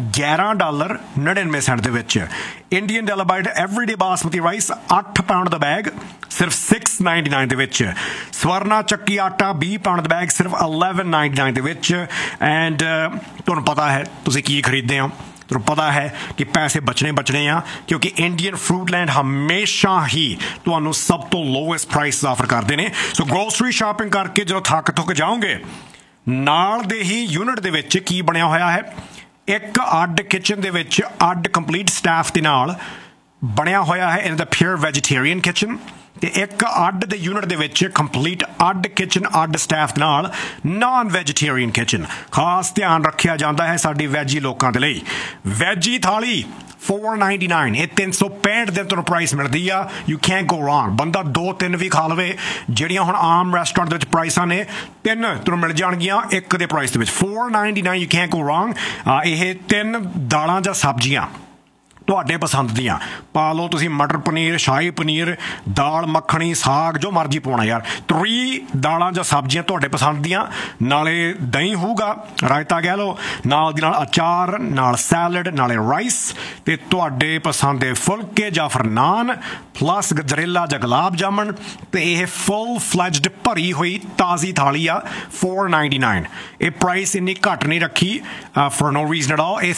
$11.99 ਦੇ ਵਿੱਚ Indian ਡੈਲਾਬਾਈਟ everyday basmati rice 8 pound ਦਾ ਬੈਗ ਸਿਰਫ $6.99 ਦੇ ਵਿੱਚ ਸਵਰਨਾ ਚੱਕੀ ਆਟਾ 20 ਪਾਉਂਡ ਦਾ ਬੈਗ ਸਿਰਫ $11.99 ਦੇ ਵਿੱਚ ਐਂਡ ਤੁਹਾਨੂੰ ਪਤਾ ਹੈ ਤੁਸੀਂ ਕੀ ਖਰੀਦਦੇ ਹੋ ਤੁਹਾਨੂੰ ਪਤਾ ਹੈ ਕਿ ਪੈਸੇ ਬਚਣੇ ਆ ਕਿਉਂਕਿ ਇੰਡੀਅਨ ਫਰੂਟਲੈਂਡ ਹਮੇਸ਼ਾ ਹੀ ਤੁਹਾਨੂੰ ਸਭ ਤੋਂ ਲੋਐਸਟ ਪ੍ਰਾਈਸ ਆਫਰ ਕਰਦੇ ਨੇ ਸੋ ਗਰੋਸਰੀ ਸ਼ਾਪਿੰਗ ਕਰਕੇ ਜਦੋਂ ਥੱਕ ਜਾਓਗੇ ਨਾਲ ਦੇ ਹੀ ਯੂਨਿਟ ਦੇ ਵਿੱਚ ਕੀ ਬਣਿਆ ਹੋਇਆ ਹੈ ਇੱਕ ਅੱਡ ਕਿਚਨ ਦੇ ਵਿੱਚ ਅੱਡ ਕੰਪਲੀਟ ਸਟਾਫ ਦੇ ਨਾਲ ਬਣਿਆ ਹੋਇਆ ਹੈ ਇਨ ਦਾ ਪਿਓਰ ਵੈਜੀਟੇਰੀਅਨ ਕਿਚਨ ਤੇ ਇੱਕ ਅੱਡ ਦੇ ਯੂਨਿਟ ਦੇ ਵਿੱਚ ਕੰਪਲੀਟ ਅੱਡ ਕਿਚਨ ਅੱਡ ਸਟਾਫ ਨਾਲ ਨਾਨ ਵੈਜੀਟੇਰੀਅਨ ਕਿਚਨ ਖਾਸ ਧਿਆਨ ਰੱਖਿਆ ਜਾਂਦਾ ਹੈ ਸਾਡੀ ਵੈਜੀ ਲੋਕਾਂ ਦੇ ਲਈ ਵੈਜੀ ਥਾਲੀ $4.99 ਇਹ 365 ਦਿਨ ਤੁਹਾਨੂੰ ਪ੍ਰਾਈਸ ਮਿਲਦੀ ਆ ਯੂ ਕੈਨਟ ਗੋ ਰੌਂਗ ਬੰਦਾ 2-3 ਵੀ ਖਾ ਲਵੇ ਜਿਹੜੀਆਂ ਹੁਣ ਆਮ ਰੈਸਟੋਰੈਂਟ ਦੇ ਵਿੱਚ ਪ੍ਰਾਈਸਾਂ ਨੇ 3 ਤੁਹਾਨੂੰ ਮਿਲ ਜਾਣਗੀਆਂ ਇੱਕ ਦੇ ਪ੍ਰਾਈਸ ਦੇ ਵਿੱਚ $4.99 ਯੂ ਕੈਨਟ ਗੋ ਰੌਂਗ ਇਹ 3 ਦਾਲਾਂ ਜਾਂ ਸਬਜ਼ੀਆਂ ਤੁਹਾਡੇ ਪਸੰਦ ਦੀਆਂ ਪਾ ਲਓ ਤੁਸੀਂ ਮਟਰ ਪਨੀਰ ਸ਼ਾਹੀ ਪਨੀਰ ਦਾਲ ਮੱਖਣੀ ਸਾਗ ਜੋ ਮਰਜ਼ੀ ਪਾਉਣਾ ਯਾਰ 3 ਦਾਲਾਂ ਜਾਂ ਸਬਜ਼ੀਆਂ ਤੁਹਾਡੇ ਪਸੰਦ ਦੀਆਂ ਨਾਲੇ ਦਹੀਂ ਹੋਊਗਾ ਰਾਇਤਾ ਕਹਿ ਲਓ ਨਾਲ ਦੀ ਨਾਲ ਅਚਾਰ ਨਾਲ ਸੈਲਡ ਨਾਲੇ ਰਾਈਸ ਤੇ ਤੁਹਾਡੇ ਪਸੰਦ ਦੇ ਫੁਲਕੇ ਜਾਂ ਫਿਰ ਨਾਨ ਪਲੱਸ ਗਜਰੇਲਾ ਜਾਂ ਗੁਲਾਬ ਜਾਮਨ ਤੇ ਇਹ ਫੁੱਲ ਫਲੈਜਡ ਭਰੀ ਹੋਈ ਤਾਜ਼ੀ ਥਾਲੀ ਆ $4.99 ਇਹ ਪ੍ਰਾਈਸ ਇੰਨੀ ਘੱਟ ਨਹੀਂ ਰੱਖੀ for no reason at all ਇਹ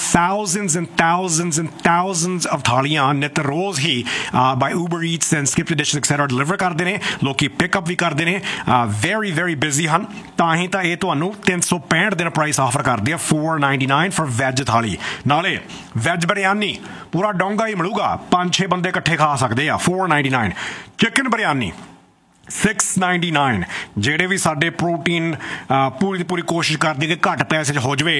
thousands of ਥਾਲੀਆਂ ਨਿਤ ਰੋਜ਼ ਹੀ ਬਾਈ Uber Eats and skip dishes etcetera deliver ਕਰਦੇ ਨੇ ਲੋਕੀ ਪਿਕਅਪ ਵੀ ਕਰਦੇ ਨੇ ਵੈਰੀ ਵੈਰੀ ਬਿਜ਼ੀ ਹਨ ਤਾਂ ਹੀ ਤਾਂ ਇਹ ਤੁਹਾਨੂੰ 365 ਦਿਨ ਪ੍ਰਾਈਸ ਆਫਰ ਕਰਦੇ ਆ $4.99 ਫॉर ਵੈਜ ਥਾਲੀ ਨਾਲੇ ਵੈਜ ਬਿਰਿਆਨੀ ਪੂਰਾ ਡੋਂਗਾ ਹੀ ਮਿਲੂਗਾ 5-6 ਬੰਦੇ ਇਕੱਠੇ ਖਾ ਸਕਦੇ ਆ $4.99 ਚਿਕਨ ਬਿਰਿਆਨੀ $6.99 ਜਿਹੜੇ ਵੀ ਸਾਡੇ ਪ੍ਰੋਟੀਨ ਪੂਰੀ ਦੀ ਪੂਰੀ ਕੋਸ਼ਿਸ਼ ਕਰਦੇ ਕਿ ਘੱਟ ਪੈਸੇ 'ਚ ਹੋ ਜਾਵੇ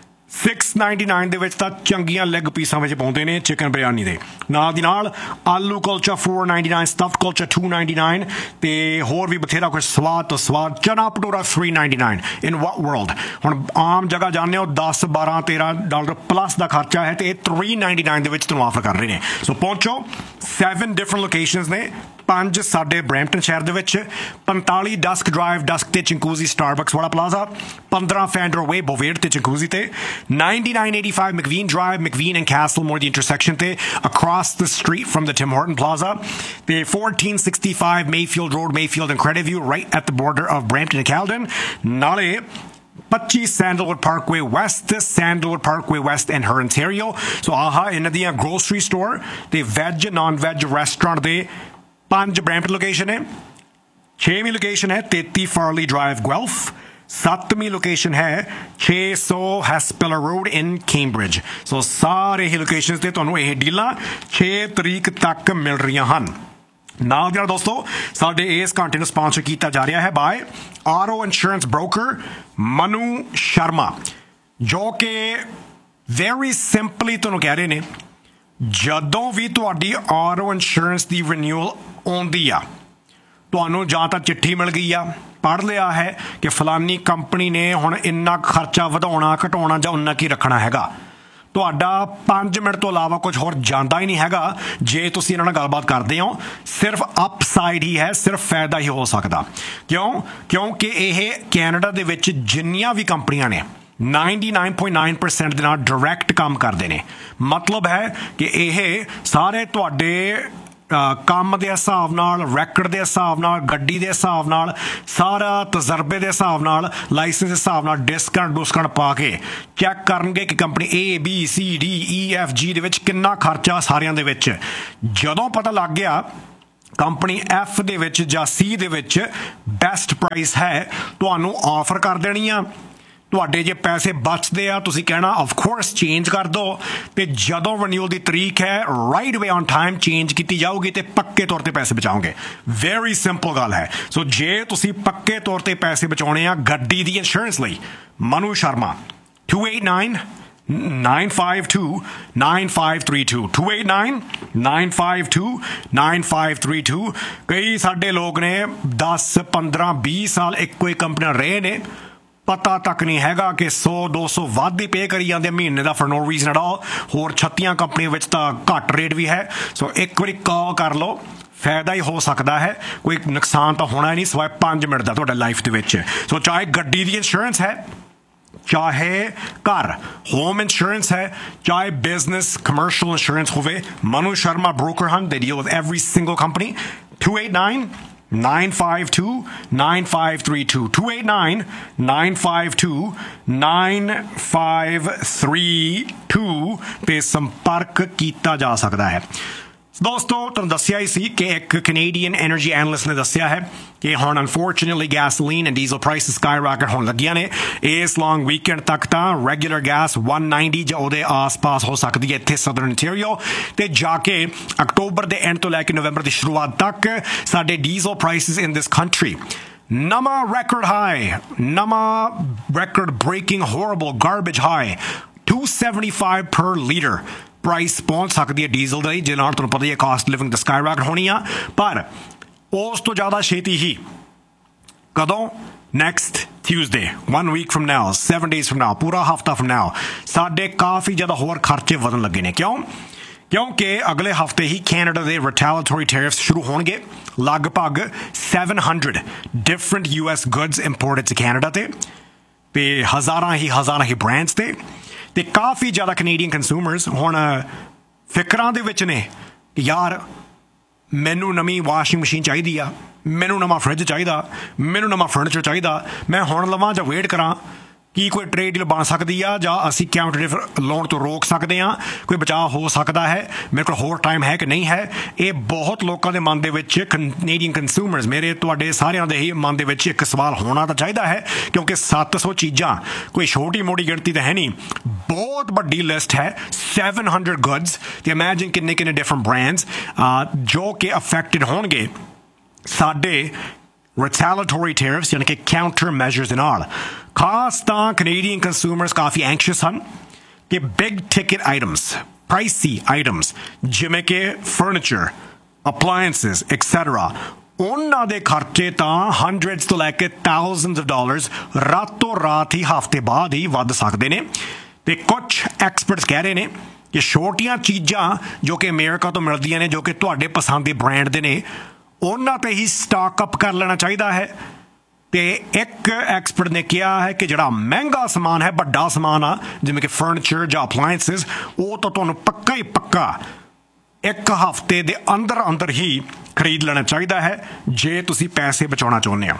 $6.99 ਦੇ ਵਿੱਚ ਤਾਂ ਚੰਗੀਆਂ ਲੈਗ ਪੀਸਾਂ ਵਿੱਚ ਪਾਉਂਦੇ ਨੇ ਚਿਕਨ ਬਿਰਿਆਨੀ ਦੇ ਨਾਲ ਦੀ ਨਾਲ ਆਲੂ ਕੁਲਚਾ $4.99 ਸਟਫਡ ਕੁਲਚਾ $2.99 ਤੇ ਹੋਰ ਵੀ ਬਥੇਰਾ ਕੁਝ ਸਵਾਦ ਤੋਂ ਸਵਾਦ ਚਨਾ ਭਟੂਰਾ $3.99 ਇਨ ਵਾਟ ਵਰਲਡ ਹੁਣ ਆਮ ਜਗ੍ਹਾ ਜਾਂਦੇ ਹੋ $10-12-13 ਪਲੱਸ ਦਾ ਖਰਚਾ ਹੈ ਤੇ ਇਹ $3.99 ਦੇ ਵਿੱਚ ਤੁਹਾਨੂੰ ਆਫਰ ਕਰ ਰਹੇ ਨੇ ਸੋ ਪਹੁੰਚੋ 7 ਡਿਫਰੈਂਟ ਲੋਕੇਸ਼ਨਸ ਨੇ 5 ਸਾਡੇ ਬਰੈਂਪਟਨ ਸ਼ਹਿਰ ਦੇ ਵਿੱਚ 45 ਡਸਕ ਡਰਾਈਵ ਡਸਕ ਤੇ ਚਿੰਕੂਜ਼ੀ ਸਟਾਰਬਕਸ ਵਾਲਾ ਪਲਾਜ਼ਾ 15 ਫੈਂਡਰ ਵੇ ਬੋਵੇਡ ਤੇ ਚਿੰਕੂਜ਼ੀ ਤੇ 9985 McVean Drive McVean and Castle more the intersection ਤੇ across the street from the Tim Horton Plaza ਤੇ 1465 Mayfield Road Mayfield and Credit View right at the border of Brampton and Caledon ਨਾਲੇ 25 Sandalwood Parkway West and her Ontario so ਆਹਾ ਇਹਨਾਂ ਦੀਆਂ grocery store ਤੇ veg non veg restaurant ਦੇ 5 Brampton location ਹੈ 6ਵੀਂ location ਹੈ 33 Farley Drive Guelph 7ਵੀਂ location ਹੈ 600 Hespeler Road in Cambridge ਸੋ ਸਾਰੇ ਹੀ ਲੋਕੇਸ਼ਨਸ ਤੇ ਤੁਹਾਨੂੰ ਇਹ ਡੀਲਾਂ 6 ਤਰੀਕ ਤੱਕ ਮਿਲ ਰਹੀਆਂ ਹਨ ਨਾਲ ਦੀ ਨਾਲ ਦੋਸਤੋ ਸਾਡੇ ਇਸ ਘੰਟੇ ਨੂੰ ਸਪਾਂਸਰ ਕੀਤਾ ਜਾ ਰਿਹਾ ਹੈ bye RO insurance broker Manu Sharma, ਜੋ ਕਿ ਵੈਰੀ ਸਿੰਪਲੀ ਤੁਹਾਨੂੰ ਕਹਿ ਰਹੇ ਨੇ ਜਦੋਂ ਵੀ ਤੁਹਾਡੀ ਆਰਓ ਇੰਸ਼ੋਰੈਂਸ ਦੀ ਰਿਨਿਊਅਲ ਆਉਂਦੀ ਆ, ਤੁਹਾਨੂੰ ਜਾਂ ਤਾਂ ਚਿੱਠੀ ਮਿਲ ਗਈ ਆ, ਪੜ੍ਹ ਲਿਆ ਹੈ ਕਿ ਫਲਾਨੀ ਕੰਪਨੀ ਨੇ ਹੁਣ ਇੰਨਾ ਖਰਚਾ ਵਧਾਉਣਾ ਘਟਾਉਣਾ ਜਾਂ ਉਨਾ ਕੀ ਰੱਖਣਾ ਹੈਗਾ, ਤੁਹਾਡਾ 5 ਮਿੰਟ ਤੋਂ ਇਲਾਵਾ ਕੁਝ ਹੋਰ ਜਾਂਦਾ ਹੀ ਨਹੀਂ ਹੈਗਾ। ਜੇ ਤੁਸੀਂ ਇਹਨਾਂ ਨਾਲ ਗੱਲਬਾਤ ਕਰਦੇ ਹੋ ਸਿਰਫ ਅਪਸਾਈਡ ਹੀ ਹੈ, ਸਿਰਫ ਫਾਇਦਾ ਹੀ ਹੋ ਸਕਦਾ। ਕਿਉਂਕਿ ਇਹ ਕੈਨੇਡਾ ਦੇ ਵਿੱਚ ਜਿੰਨੀਆਂ ਵੀ ਕੰਪਨੀਆਂ ਨੇ 99.9% ਦੇ ਨਾਲ ਡਾਇਰੈਕਟ ਕੰਮ ਕਰਦੇ ਨੇ। ਮਤਲਬ ਹੈ ਕਿ ਇਹ ਸਾਰੇ ਤੁਹਾਡੇ ਕੰਮ ਦੇ ਹਿਸਾਬ ਨਾਲ, ਰੈਕਡ ਦੇ ਹਿਸਾਬ ਨਾਲ, ਗੱਡੀ ਦੇ ਹਿਸਾਬ ਨਾਲ, ਸਾਰਾ ਤਜਰਬੇ ਦੇ ਹਿਸਾਬ ਨਾਲ, ਲਾਇਸੈਂਸ ਦੇ ਹਿਸਾਬ ਨਾਲ ਡਿਸਕਾਊਂਟ ਪਾ ਕੇ ਚੈੱਕ ਕਰਨਗੇ ਕਿ ਕੰਪਨੀ ABCDEFG ਦੇ ਵਿੱਚ ਕਿੰਨਾ ਖਰਚਾ ਸਾਰਿਆਂ ਦੇ ਵਿੱਚ। ਜਦੋਂ ਪਤਾ ਲੱਗ ਗਿਆ ਕੰਪਨੀ F ਦੇ ਵਿੱਚ ਜਾਂ C ਦੇ ਵਿੱਚ ਬੈਸਟ ਪ੍ਰਾਈਸ ਹੈ, ਤੁਹਾਨੂੰ ਆਫਰ ਕਰ ਦੇਣੀ ਆ। ਤੁਹਾਡੇ ਜੇ ਪੈਸੇ ਬਚਦੇ ਆ ਤੁਸੀਂ ਕਹਿਣਾ ਆਫ ਕੋਰਸ ਚੇਂਜ ਕਰ ਦਿਓ, ਤੇ ਜਦੋਂ ਰਿਨਿਊਅਲ ਦੀ ਤਰੀਕ ਹੈ right way on time change ਕੀਤੀ ਜਾਊਗੀ ਤੇ ਪੱਕੇ ਤੌਰ ਤੇ ਪੈਸੇ ਬਚਾਓਗੇ। ਵੈਰੀ ਸਿੰਪਲ ਗੱਲ ਹੈ। ਸੋ ਜੇ ਤੁਸੀਂ ਪੱਕੇ ਤੌਰ ਤੇ ਪੈਸੇ ਬਚਾਉਣੇ ਆ ਗੱਡੀ ਦੀ ਇੰਸ਼ੋਰੈਂਸ ਲਈ, ਮਨੂ ਸ਼ਰਮਾ 289-952-9532 289-952-9532। ਕਈ ਸਾਡੇ ਲੋਕ ਨੇ 10 15 20 ਸਾਲ ਇੱਕੋ ਹੀ ਕੰਪਨੀ ਰਹੇ ਨੇ, ਪਤਾ ਤੱਕ ਨਹੀਂ ਹੈਗਾ ਕਿ 100-200 ਵੱਧ ਹੀ ਪੇ ਕਰੀ ਜਾਂਦੇ ਮਹੀਨੇ ਦਾ for no reason at all. ਹੋਰ 36 ਕੰਪਨੀਆਂ ਵਿੱਚ ਤਾਂ ਘੱਟ ਰੇਟ ਵੀ ਹੈ। ਸੋ ਇੱਕ ਵਾਰੀ ਕਾਲ ਕਰ ਲਓ, ਫਾਇਦਾ ਹੀ ਹੋ ਸਕਦਾ ਹੈ, ਕੋਈ ਨੁਕਸਾਨ ਤਾਂ ਹੋਣਾ ਹੀ ਨਹੀਂ ਸਿਵਾਏ 5 ਮਿੰਟ ਦਾ ਤੁਹਾਡੇ ਲਾਈਫ ਦੇ ਵਿੱਚ। ਸੋ ਚਾਹੇ ਗੱਡੀ ਦੀ ਇੰਸ਼ੋਰੈਂਸ ਹੈ, ਚਾਹੇ ਘਰ ਹੋਮ ਇੰਸ਼ੋਰੈਂਸ ਹੈ, ਚਾਹੇ ਬਿਜ਼ਨਸ ਕਮਰਸ਼ੀਅਲ ਇੰਸ਼ੋਰੈਂਸ ਹੋਵੇ, ਮਨੂ ਸ਼ਰਮਾ ਬ੍ਰੋਕਰ ਹਨ। ਦੇ deal with every single company. 289-952-9532 289-952-9532 ਤੇ ਸੰਪਰਕ ਕੀਤਾ ਜਾ ਸਕਦਾ ਹੈ। ਦੋਸਤੋ ਤੁਹਾਨੂੰ ਦੱਸਿਆ ਹੀ ਸੀ ਕਿ ਇੱਕ ਕੈਨੇਡੀਅਨ ਐਨਰਜੀ ਐਨਲਿਸਟ ਨੇ ਦੱਸਿਆ ਹੈ ਕਿ ਹੁਣ unfortunately gasoline and diesel prices ਸਕਾਈਰੌਕਟ ਹੋਣ ਲੱਗੀਆਂ ਨੇ। ਇਸ ਲੌਂਗ ਵੀਕਐਂਡ ਤੱਕ ਤਾਂ ਰੈਗੂਲਰ ਗੈਸ 190 ਜਾਂ ਉਹਦੇ ਆਸ-ਪਾਸ ਹੋ ਸਕਦੀ ਹੈ ਇੱਥੇ ਸਦਰਨ ontario, ਤੇ ਜਾ ਕੇ ਅਕਤੂਬਰ ਦੇ ਐਂਡ ਤੋਂ ਲੈ ਕੇ ਨਵੰਬਰ ਦੀ ਸ਼ੁਰੂਆਤ ਤੱਕ ਸਾਡੇ ਡੀਜ਼ਲ ਪ੍ਰਾਈਸਿਸ ਇਨ ਦਿਸ ਕੰਟਰੀ ਨਵਾਂ ਰੈਕੋਰਡ ਹਾਈ, ਨਵਾਂ ਰੈਕੋਰਡ ਬ੍ਰੇਕਿੰਗ ਹੌਰੇਬਲ ਗਾਰਬੇਜ ਹਾਈ 275 ਪਰ ਲੀਟਰ ਪ੍ਰਾਈਸ ਪਹੁੰਚ ਸਕਦੀ ਹੈ ਡੀਜ਼ਲ ਦੀ, ਜਿਹਦੇ ਨਾਲ ਤੁਹਾਨੂੰ ਪਤਾ ਹੀ ਹੈ ਕਾਸਟ ਲਿਵਿੰਗ ਦਾ ਸਕਾਈਰੌਕਟ ਹੋਣੀ ਆ। ਪਰ ਉਸ ਤੋਂ ਜ਼ਿਆਦਾ ਛੇਤੀ ਹੀ ਕਦੋਂ? Next Tuesday, 1 week from now, 7 days from now, ਪੂਰਾ ਹਫਤਾ from now ਸਾਡੇ ਕਾਫੀ ਜ਼ਿਆਦਾ ਹੋਰ ਖਰਚੇ ਵਧਣ ਲੱਗੇ ਨੇ। ਕਿਉਂਕਿ ਅਗਲੇ ਹਫਤੇ ਹੀ ਕੈਨੇਡਾ ਦੇ ਰਿਟੈਲੀਟਰੀ ਟੈਰਿਫਸ ਸ਼ੁਰੂ ਹੋਣਗੇ। ਲਗਭਗ 700 different US goods imported to Canada ਤੇ ਹਜ਼ਾਰਾਂ ਹੀ ਬ੍ਰਾਂਡਸ ਤੇ ਕਾਫੀ ਜ਼ਿਆਦਾ ਕੈਨੇਡੀਅਨ ਕੰਜ਼ਿਊਮਰਸ ਹੁਣ ਫਿਕਰਾਂ ਦੇ ਵਿੱਚ ਨੇ ਕਿ ਯਾਰ ਮੈਨੂੰ ਨਵੀਂ ਵਾਸ਼ਿੰਗ ਮਸ਼ੀਨ ਚਾਹੀਦੀ ਆ, ਮੈਨੂੰ ਨਵਾਂ ਫਰਿੱਜ ਚਾਹੀਦਾ, ਮੈਨੂੰ ਨਵਾਂ ਫਰਨੀਚਰ ਚਾਹੀਦਾ, ਮੈਂ ਹੁਣ ਲਵਾਂ ਜਾਂ ਵੇਟ ਕਰਾਂ? ਕੀ ਕੋਈ ਟ੍ਰੇਡ ਡੀਲ ਬਣ ਸਕਦੀ ਆ ਜਾਂ ਅਸੀਂ ਕਾਊਂਟਰ ਲੋਨ ਤੋਂ ਰੋਕ ਸਕਦੇ ਹਾਂ? ਕੋਈ ਬਚਾਅ ਹੋ ਸਕਦਾ ਹੈ? ਮੇਰੇ ਕੋਲ ਹੋਰ ਟਾਈਮ ਹੈ ਕਿ ਨਹੀਂ ਹੈ? ਇਹ ਬਹੁਤ ਲੋਕਾਂ ਦੇ ਮਨ ਦੇ ਵਿੱਚ, ਕੈਨੇਡੀਅਨ ਕੰਜ਼ਿਊਮਰਸ, ਮੇਰੇ ਤੁਹਾਡੇ ਸਾਰਿਆਂ ਦੇ ਹੀ ਮਨ ਦੇ ਵਿੱਚ ਇੱਕ ਸਵਾਲ ਹੋਣਾ ਤਾਂ ਚਾਹੀਦਾ ਹੈ, ਕਿਉਂਕਿ 700 ਚੀਜ਼ਾਂ ਕੋਈ ਛੋਟੀ ਮੋਟੀ ਗਿਣਤੀ ਤਾਂ ਹੈ ਨਹੀਂ, ਬਹੁਤ ਵੱਡੀ ਲਿਸਟ ਹੈ। 700 ਗੁੱਡਸ ਤੇ ਇਮੈਜਿਨ ਕਿੰਨੇ ਡਿਫਰੈਂਟ ਬ੍ਰਾਂਡਸ ਜੋ ਕਿ ਅਫੈਕਟਡ ਹੋਣਗੇ ਸਾਡੇ retaliatory tariffs यानी कि counter measures ਦੇ ਨਾਲ। ਖਾਸ ਤਾਂ ਕੈਨੇਡੀਅਨ ਕੰਜ਼ਿਊਮਰਸ ਕਾਫੀ ਐਂਕਸ਼ੀਅਸ ਹਨ ਕਿ ਬਿਗ ਟਿਕਟ ਆਈਟਮਸ, ਪ੍ਰਾਈਸੀ ਆਈਟਮਸ ਜਿਵੇਂ ਕਿ ਫਰਨੀਚਰ, ਅਪਲਾਇੰਸਿਸ ਐਕਸੈਟਰਾ, ਉਹਨਾਂ ਦੇ ਖਰਚੇ ਤਾਂ hundreds ਤੋਂ ਲੈ ਕੇ thousands of dollars ਰਾਤੋਂ ਰਾਤ ਹੀ ਹਫ਼ਤੇ ਬਾਅਦ ਹੀ ਵੱਧ ਸਕਦੇ ਨੇ। ਤੇ ਕੁਝ ਐਕਸਪਰਟਸ ਕਹਿ ਰਹੇ ਨੇ ਕਿ ਛੋਟੀਆਂ ਚੀਜ਼ਾਂ ਜੋ ਕਿ ਅਮਰੀਕਾ ਤੋਂ ਮਿਲਦੀਆਂ ਨੇ, ਜੋ ਕਿ ਤੁਹਾਡੇ ਪਸੰਦ ਦੇ ਬ੍ਰਾਂਡ ਦੇ ਨੇ, ਉਹਨਾਂ ਤੇ ਹੀ ਸਟਾਕ ਅਪ ਕਰ ਲੈਣਾ ਚਾਹੀਦਾ ਹੈ। ਤੇ ਇੱਕ ਐਕਸਪਰਟ ਨੇ ਕਿਹਾ ਹੈ ਕਿ ਜਿਹੜਾ ਮਹਿੰਗਾ ਸਮਾਨ ਹੈ, ਵੱਡਾ ਸਮਾਨ ਆ ਜਿਵੇਂ ਕਿ ਫਰਨੀਚਰ ਜਾਂ ਅਪਲਾਇੰਸਿਸ, ਉਹ ਤਾਂ ਤੁਹਾਨੂੰ ਪੱਕਾ ਇੱਕ ਹਫ਼ਤੇ ਦੇ ਅੰਦਰ ਹੀ ਖਰੀਦ ਲੈਣਾ ਚਾਹੀਦਾ ਹੈ ਜੇ ਤੁਸੀਂ ਪੈਸੇ ਬਚਾਉਣਾ ਚਾਹੁੰਦੇ ਹੋ।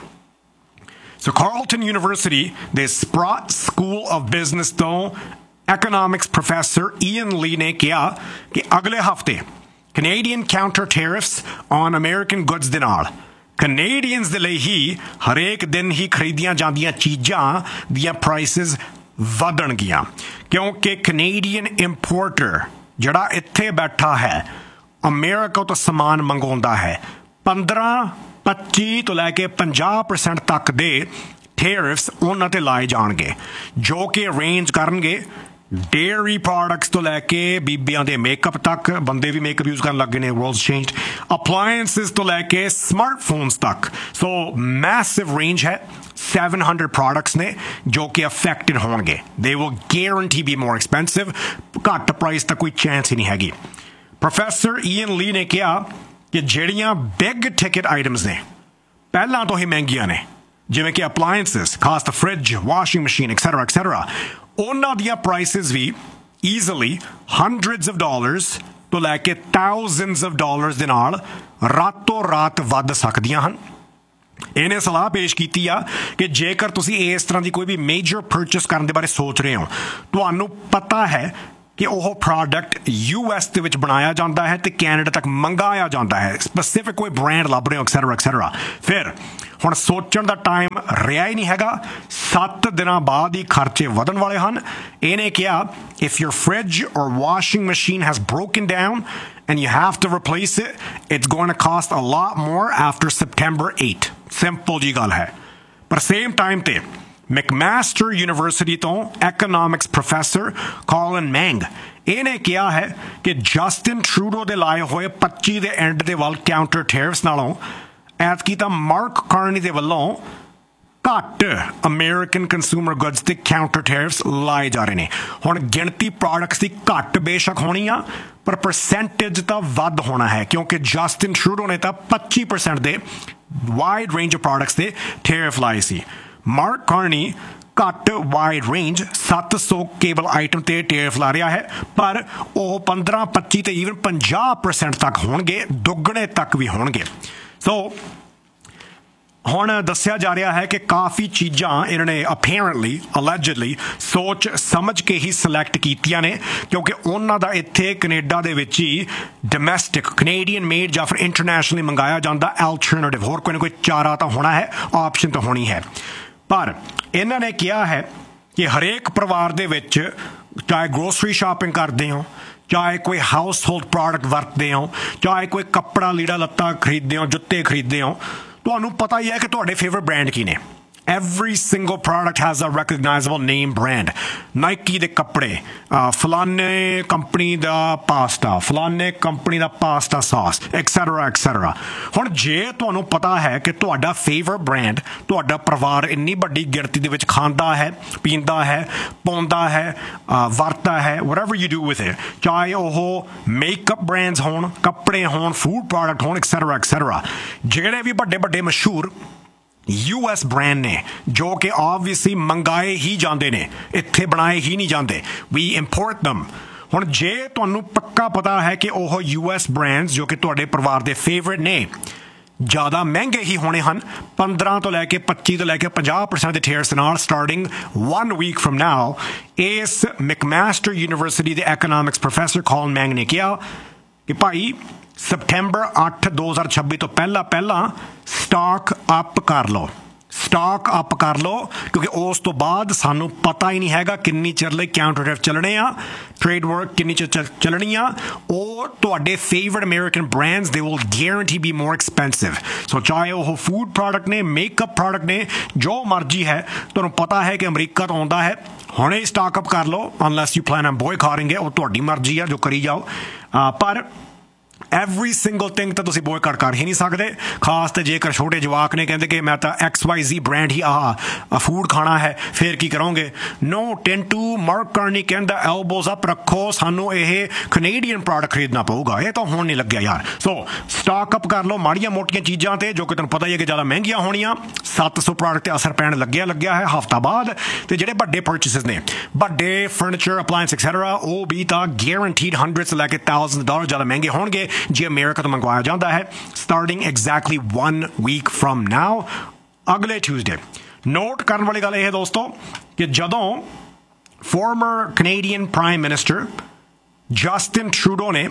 ਸੋ ਕਾਰਲਟਨ ਯੂਨੀਵਰਸਿਟੀ ਦੇ ਸਪਰਾਟ ਸਕੂਲ ਆਫ ਬਿਜ਼ਨਸ ਤੋਂ economics professor Ian Lee ਨੇ ਕਿਹਾ ਕਿ ਅਗਲੇ ਹਫ਼ਤੇ Canadian counter tariffs on American goods ਦੇ ਨਾਲ Canadians ਦੇ ਲਈ ਹੀ ਹਰੇਕ ਦਿਨ ਹੀ ਖਰੀਦੀਆਂ ਜਾਂਦੀਆਂ ਚੀਜ਼ਾਂ ਦੀਆਂ ਪ੍ਰਾਈਸਿਸ ਵਧਣਗੀਆਂ, ਕਿਉਂਕਿ Canadian importer ਜਿਹੜਾ ਇੱਥੇ ਬੈਠਾ ਹੈ, ਅਮਰੀਕਾ ਤੋਂ ਸਮਾਨ ਮੰਗਵਾਉਂਦਾ ਹੈ, 15-25 ਤੋਂ ਲੈ ਕੇ 50% ਤੱਕ ਦੇ ਟੈਰਿਫਸ ਉਹਨਾਂ ਤੇ ਲਾਏ ਜਾਣਗੇ, ਜੋ ਕਿ ਰੇਂਜ ਕਰਨਗੇ ਡੇਅਰੀ ਪ੍ਰੋਡਕਟਸ ਤੋਂ ਲੈ ਕੇ ਬੀਬੀਆਂ ਦੇ ਮੇਕਅਪ ਤੱਕ, ਬੰਦੇ ਵੀ ਮੇਕਅਪ ਯੂਜ਼ ਕਰਨ ਲੱਗ ਗਏ ਨੇ, ਵਰਲਡਸ ਚੇਂਜਡ, ਅਪਲਾਇੰਸਿਸ ਤੋਂ ਲੈ ਕੇ ਸਮਾਰਟਫੋਨਸ ਤੱਕ। ਸੋ ਮੈਸਿਵ ਰੇਂਜ ਹੈ, 700 ਪ੍ਰੋਡਕਟਸ ਨੇ ਜੋ ਕਿ ਅਫੈਕਟਡ ਹੋਣਗੇ। They will ਗੈਰੰਟੀ be more expensive, ਘੱਟ ਪ੍ਰਾਈਸ ਤਾਂ ਕੋਈ ਚਾਂਸ ਹੀ ਨਹੀਂ ਹੈਗੀ। ਪ੍ਰੋਫੈਸਰ ਈਅਨ ਲੀ ਨੇ ਕਿਹਾ ਕਿ ਜਿਹੜੀਆਂ ਬਿਗ ਟਿਕਟ ਆਈਟਮਸ ਨੇ ਪਹਿਲਾਂ ਤੋਂ ਹੀ ਮਹਿੰਗੀਆਂ ਨੇ, ਜਿਵੇਂ ਕਿ ਅਪਲਾਇੰਸਿਸ, ਖਾਸ ਤਾਂ ਫਰਿੱਜ, ਵਾਸ਼ਿੰਗ ਮਸ਼ੀਨ ਐਕਸੈਟਰਾ, ਉਹਨਾਂ ਦੀਆਂ prices we easily hundreds of dollars ਤੋਂ ਲੈ ਕੇ thousands of dollars ਦੇ ਨਾਲ ਰਾਤੋਂ ਰਾਤ ਵੱਧ ਸਕਦੀਆਂ ਹਨ। ਇਹਨੇ ਸਲਾਹ ਪੇਸ਼ ਕੀਤੀ ਆ ਕਿ ਜੇਕਰ ਤੁਸੀਂ ਇਸ ਤਰ੍ਹਾਂ ਦੀ ਕੋਈ ਵੀ ਮੇਜਰ ਪਰਚੇਸ ਕਰਨ ਦੇ ਬਾਰੇ ਸੋਚ ਰਹੇ ਹੋ, ਤੁਹਾਨੂੰ ਪਤਾ ਹੈ ਕਿ ਉਹ ਪ੍ਰੋਡਕਟ US ਦੇ ਵਿੱਚ ਬਣਾਇਆ ਜਾਂਦਾ ਹੈ ਤੇ ਕੈਨੇਡਾ ਤੱਕ ਮੰਗਾਇਆ ਜਾਂਦਾ ਹੈ, ਸਪੈਸੀਫਿਕ ਕੋਈ ਬ੍ਰਾਂਡ ਲੱਭ ਰਹੇ ਹੋ ਐਕਸੈਟਰਾ, ਫਿਰ ਹੁਣ ਸੋਚਣ ਦਾ ਟਾਈਮ ਰਿਹਾ ਹੀ ਨਹੀਂ ਹੈਗਾ। 7 ਦਿਨਾਂ ਬਾਅਦ ਹੀ ਖਰਚੇ ਵਧਣ ਵਾਲੇ ਹਨ। ਇਹਨੇ ਕਿਹਾ if your fridge or washing machine has broken down and you have to replace it, it's going to cost a lot more after September 8। Simple ਜੀ ਗੱਲ ਹੈ। ਪਰ ਸੇਮ ਟਾਈਮ ਤੇ ਮੈਕਮਾਸਟਰ ਯੂਨੀਵਰਸਿਟੀ ਤੋਂ ਇਕਨੋਮਿਕਸ ਪ੍ਰੋਫੈਸਰ ਕੋਲਿਨ ਮੈਂਗ, ਇਹਨੇ ਕਿਹਾ ਹੈ ਕਿ ਜਸਟਿਨ ਟਰੂਡੋ ਦੇ ਲਾਏ ਹੋਏ 25 ਦੇ ਐਂਡ ਦੇ ਵੱਲ ਕਾਊਂਟਰ ਟੈਰਿਫਸ ਨਾਲੋਂ ਐਤਕੀ ਤਾਂ ਮਾਰਕ ਕਾਰਨੀ ਦੇ ਵੱਲੋਂ ਘੱਟ ਅਮਰੀਕਨ ਕੰਜ਼ਿਊਮਰ ਗੁੱਡਸ ਤੇ ਕਾਊਂਟਰ ਟੈਰਿਫਸ ਲਾਏ ਜਾ ਰਹੇ ਨੇ। ਹੁਣ ਗਿਣਤੀ ਪ੍ਰੋਡਕਟਸ ਦੀ ਘੱਟ ਬੇਸ਼ੱਕ ਹੋਣੀ ਆ, ਪਰ ਪਰਸੈਂਟੇਜ ਤਾਂ ਵੱਧ ਹੋਣਾ ਹੈ, ਕਿਉਂਕਿ ਜਸਟਿਨ ਟਰੂਡੋ ਨੇ ਤਾਂ 25% ਦੇ ਵਾਈਡ ਰੇਂਜ ਆਫ ਪ੍ਰੋਡਕਟਸ ਤੇ ਟੈਰਿਫ ਲਾਏ ਸੀ। ਮਾਰਕ ਕਾਰਨੀ ਘੱਟ ਵਾਈਡ ਰੇਂਜ 700 ਕੇਬਲ ਆਈਟਮ ਤੇ ਟੈਰਿਫ ਲਾ ਰਿਹਾ ਹੈ, ਪਰ ਉਹ 15-25 ਤੇ ਈਵਨ 50% ਤੱਕ ਹੋਣਗੇ, ਦੁੱਗਣੇ ਤੱਕ ਵੀ ਹੋਣਗੇ। ਸੋ ਹੁਣ ਦੱਸਿਆ ਜਾ ਰਿਹਾ ਹੈ ਕਿ ਕਾਫੀ ਚੀਜ਼ਾਂ ਇਹਨਾਂ ਨੇ ਅਪੈਰੈਂਟਲੀ ਅਲੈਜਡਲੀ ਸੋਚ ਸਮਝ ਕੇ ਹੀ ਸਿਲੈਕਟ ਕੀਤੀਆਂ ਨੇ, ਕਿਉਂਕਿ ਉਹਨਾਂ ਦਾ ਇੱਥੇ ਕੈਨੇਡਾ ਦੇ ਵਿੱਚ ਹੀ ਡੋਮੈਸਟਿਕ ਕੈਨੇਡੀਅਨ ਮੇਡ ਜਾਂ ਫਿਰ ਇੰਟਰਨੈਸ਼ਨਲੀ ਮੰਗਾਇਆ ਜਾਂਦਾ ਐਲਟਰਨੇਟਿਵ, ਹੋਰ ਕੋਈ ਨਾ ਕੋਈ ਚਾਰਾ ਤਾਂ ਹੋਣਾ ਹੈ, ਆਪਸ਼ਨ ਤਾਂ ਹੋਣੀ ਹੈ। ਪਰ ਇਹਨਾਂ ਨੇ ਕਿਹਾ ਹੈ ਕਿ ਹਰੇਕ ਪਰਿਵਾਰ ਦੇ ਵਿੱਚ, ਚਾਹੇ ਗਰੋਸਰੀ ਸ਼ਾਪਿੰਗ ਕਰਦੇ ਹੋ, ਚਾਹੇ ਕੋਈ ਹਾਊਸ ਹੋਲਡ ਪ੍ਰੋਡਕਟ ਵਰਤਦੇ ਹੋ, ਚਾਹੇ ਕੋਈ ਕੱਪੜਾ ਲੀੜਾ ਲੱਤਾ ਖਰੀਦਦੇ ਹੋ, ਜੁੱਤੇ ਖਰੀਦਦੇ ਹੋ, ਤੁਹਾਨੂੰ ਪਤਾ ਹੀ ਹੈ ਕਿ ਤੁਹਾਡੇ ਫੇਵਰਟ ਬ੍ਰਾਂਡ ਕੀ ਨੇ। Every single product has a recognizable name brand. Nike ਦੇ ਕੱਪੜੇ, ਫਲਾਣੇ ਕੰਪਨੀ ਦਾ ਪਾਸਤਾ, ਫਲਾਣੇ ਕੰਪਨੀ ਦਾ ਪਾਸਤਾ ਸਾਸ, ਐਕਸੈਟਰਾ। ਹੁਣ ਜੇ ਤੁਹਾਨੂੰ ਪਤਾ ਹੈ ਕਿ ਤੁਹਾਡਾ ਫੇਵਰਟ ਬ੍ਰਾਂਡ ਤੁਹਾਡਾ ਪਰਿਵਾਰ ਇੰਨੀ ਵੱਡੀ ਗਿਣਤੀ ਦੇ ਵਿੱਚ ਖਾਂਦਾ ਹੈ, ਪੀਂਦਾ ਹੈ, ਪਾਉਂਦਾ ਹੈ, ਵਰਤਦਾ ਹੈ, whatever you do with it, ਚਾਹੇ ਉਹ ਮੇਕਅਪ ਬ੍ਰਾਂਡਸ ਹੋਣ, ਕੱਪੜੇ ਹੋਣ, ਫੂਡ ਪ੍ਰੋਡਕਟ ਹੋਣ, ਐਕਸੈਟਰਾ, ਜਿਹੜੇ ਵੀ ਵੱਡੇ ਮਸ਼ਹੂਰ US ਬ੍ਰਾਂਡ ਨੇ, ਜੋ ਕਿ ਆਬਵੀਅਸਲੀ ਮੰਗਾਏ ਹੀ ਜਾਂਦੇ ਨੇ, ਇੱਥੇ ਬਣਾਏ ਹੀ ਨਹੀਂ ਜਾਂਦੇ, we import them। ਹੁਣ ਜੇ ਤੁਹਾਨੂੰ ਪੱਕਾ ਪਤਾ ਹੈ ਕਿ ਉਹ US ਬ੍ਰਾਂਡਸ ਜੋ ਕਿ ਤੁਹਾਡੇ ਪਰਿਵਾਰ ਦੇ ਫੇਵਰਟ ਨੇ ਜ਼ਿਆਦਾ ਮਹਿੰਗੇ ਹੀ ਹੋਣੇ ਹਨ, 15 ਤੋਂ ਲੈ ਕੇ 25 ਤੋਂ ਲੈ ਕੇ 50% ਦੇ ਟੈਰਿਫਸ ਨਾਲ ਸਟਾਰਟਿੰਗ 1 week from now, ਇਸ ਮੈਕਮਾਸਟਰ ਯੂਨੀਵਰਸਿਟੀ ਦੇ ਇਕਨੋਮਿਕਸ ਪ੍ਰੋਫੈਸਰ ਕੋਲਿਨ ਮੈਂਗ ਨੇ ਕਿਹਾ ਕਿ ਭਾਈ September 8, 2026 ਤੋਂ ਪਹਿਲਾਂ ਸਟਾਕ ਅਪ ਕਰ ਲਓ, ਕਿਉਂਕਿ ਉਸ ਤੋਂ ਬਾਅਦ ਸਾਨੂੰ ਪਤਾ ਹੀ ਨਹੀਂ ਹੈਗਾ ਕਿੰਨੀ ਚਿਰ ਲਈ ਕਾਊਂਟਰ ਟੈਰਿਫ ਚੱਲਣੇ ਆ, ਟ੍ਰੇਡ ਵਰਕ ਕਿੰਨੀ ਚਿਰ ਚੱਲਣੀ ਆ। ਉਹ ਤੁਹਾਡੇ favourite American brands they will ਗੈਰੰਟੀ be more expensive. ਸੋ ਚਾਹੇ ਉਹ ਫੂਡ ਪ੍ਰੋਡਕਟ ਨੇ, ਮੇਕਅਪ ਪ੍ਰੋਡਕਟ ਨੇ, ਜੋ ਮਰਜ਼ੀ ਹੈ, ਤੁਹਾਨੂੰ ਪਤਾ ਹੈ ਕਿ ਅਮਰੀਕਾ ਤੋਂ ਆਉਂਦਾ ਹੈ, ਹੁਣੇ ਸਟਾਕ ਅਪ ਕਰ ਲਓ, unless you plan on ਬੋਇਕਾਟਿੰਗ it, ਉਹ ਤੁਹਾਡੀ ਮਰਜ਼ੀ ਆ, ਜੋ ਕਰੀ ਜਾਓ। ਪਰ ਐਵਰੀ ਸਿੰਗਲ ਥਿੰਗ ਤਾਂ ਤੁਸੀਂ ਬੋਇਕਾਟ ਕਰ ਹੀ ਨਹੀਂ ਸਕਦੇ, ਖਾਸ ਤੇ ਜੇਕਰ ਛੋਟੇ ਜਵਾਕ ਨੇ ਕਹਿੰਦੇ ਕਿ ਮੈਂ ਤਾਂ XYZ ਬ੍ਰਾਂਡ ਹੀ ਫੂਡ ਖਾਣਾ ਹੈ, ਫਿਰ ਕੀ ਕਰੋਗੇ? ਨੋ ਟੈਂਟੂ, ਮਾਰਕ ਕਾਰਨੀ ਕਹਿੰਦਾ ਐਲਬੋਜ਼ ਅਪ ਰੱਖੋ, ਸਾਨੂੰ ਇਹ ਕੈਨੇਡੀਅਨ ਪ੍ਰੋਡਕਟ ਖਰੀਦਣਾ ਪਊਗਾ। ਇਹ ਤਾਂ ਹੁਣ ਨਹੀਂ ਲੱਗਿਆ ਯਾਰ। ਸੋ ਸਟਾਕ ਅਪ ਕਰ ਲਓ ਮਾੜੀਆਂ ਮੋਟੀਆਂ ਚੀਜ਼ਾਂ ਤੇ, ਜੋ ਕਿ ਤੁਹਾਨੂੰ ਪਤਾ ਹੀ ਹੈ ਕਿ ਜ਼ਿਆਦਾ ਮਹਿੰਗੀਆਂ ਹੋਣੀਆਂ। 700 ਪ੍ਰੋਡਕਟ ਤੇ ਅਸਰ ਪੈਣ ਲੱਗਿਆ ਹੈ ਹਫ਼ਤਾ ਬਾਅਦ। ਤੇ ਜਿਹੜੇ ਵੱਡੇ ਪਰਚੇਸਿਸ ਨੇ, ਵੱਡੇ ਫਰਨੀਚਰ, ਅਪਲਾਇੰਸ ਐਕਸੈਟਰਾ, ਉਹ ਵੀ ਤਾਂ ਗੈਰੰਟੀਡ hundreds ਲੈ ਕੇ thousands ਡਾਲਰ ਜ਼ਿਆਦਾ ਮਹਿੰਗੇ ਹੋਣਗੇ ਜੇ ਅਮਰੀਕਾ ਤੋਂ ਮੰਗਵਾਇਆ ਜਾਂਦਾ ਹੈ, starting exactly 1 week from now, ਅਗਲੇ ਟਿਊਜ਼ਡੇ। ਨੋਟ ਕਰਨ ਵਾਲੀ ਗੱਲ ਇਹ ਹੈ ਦੋਸਤੋ ਕਿ ਜਦੋਂ farmer Canadian prime minister Justin Trudeau ਨੇ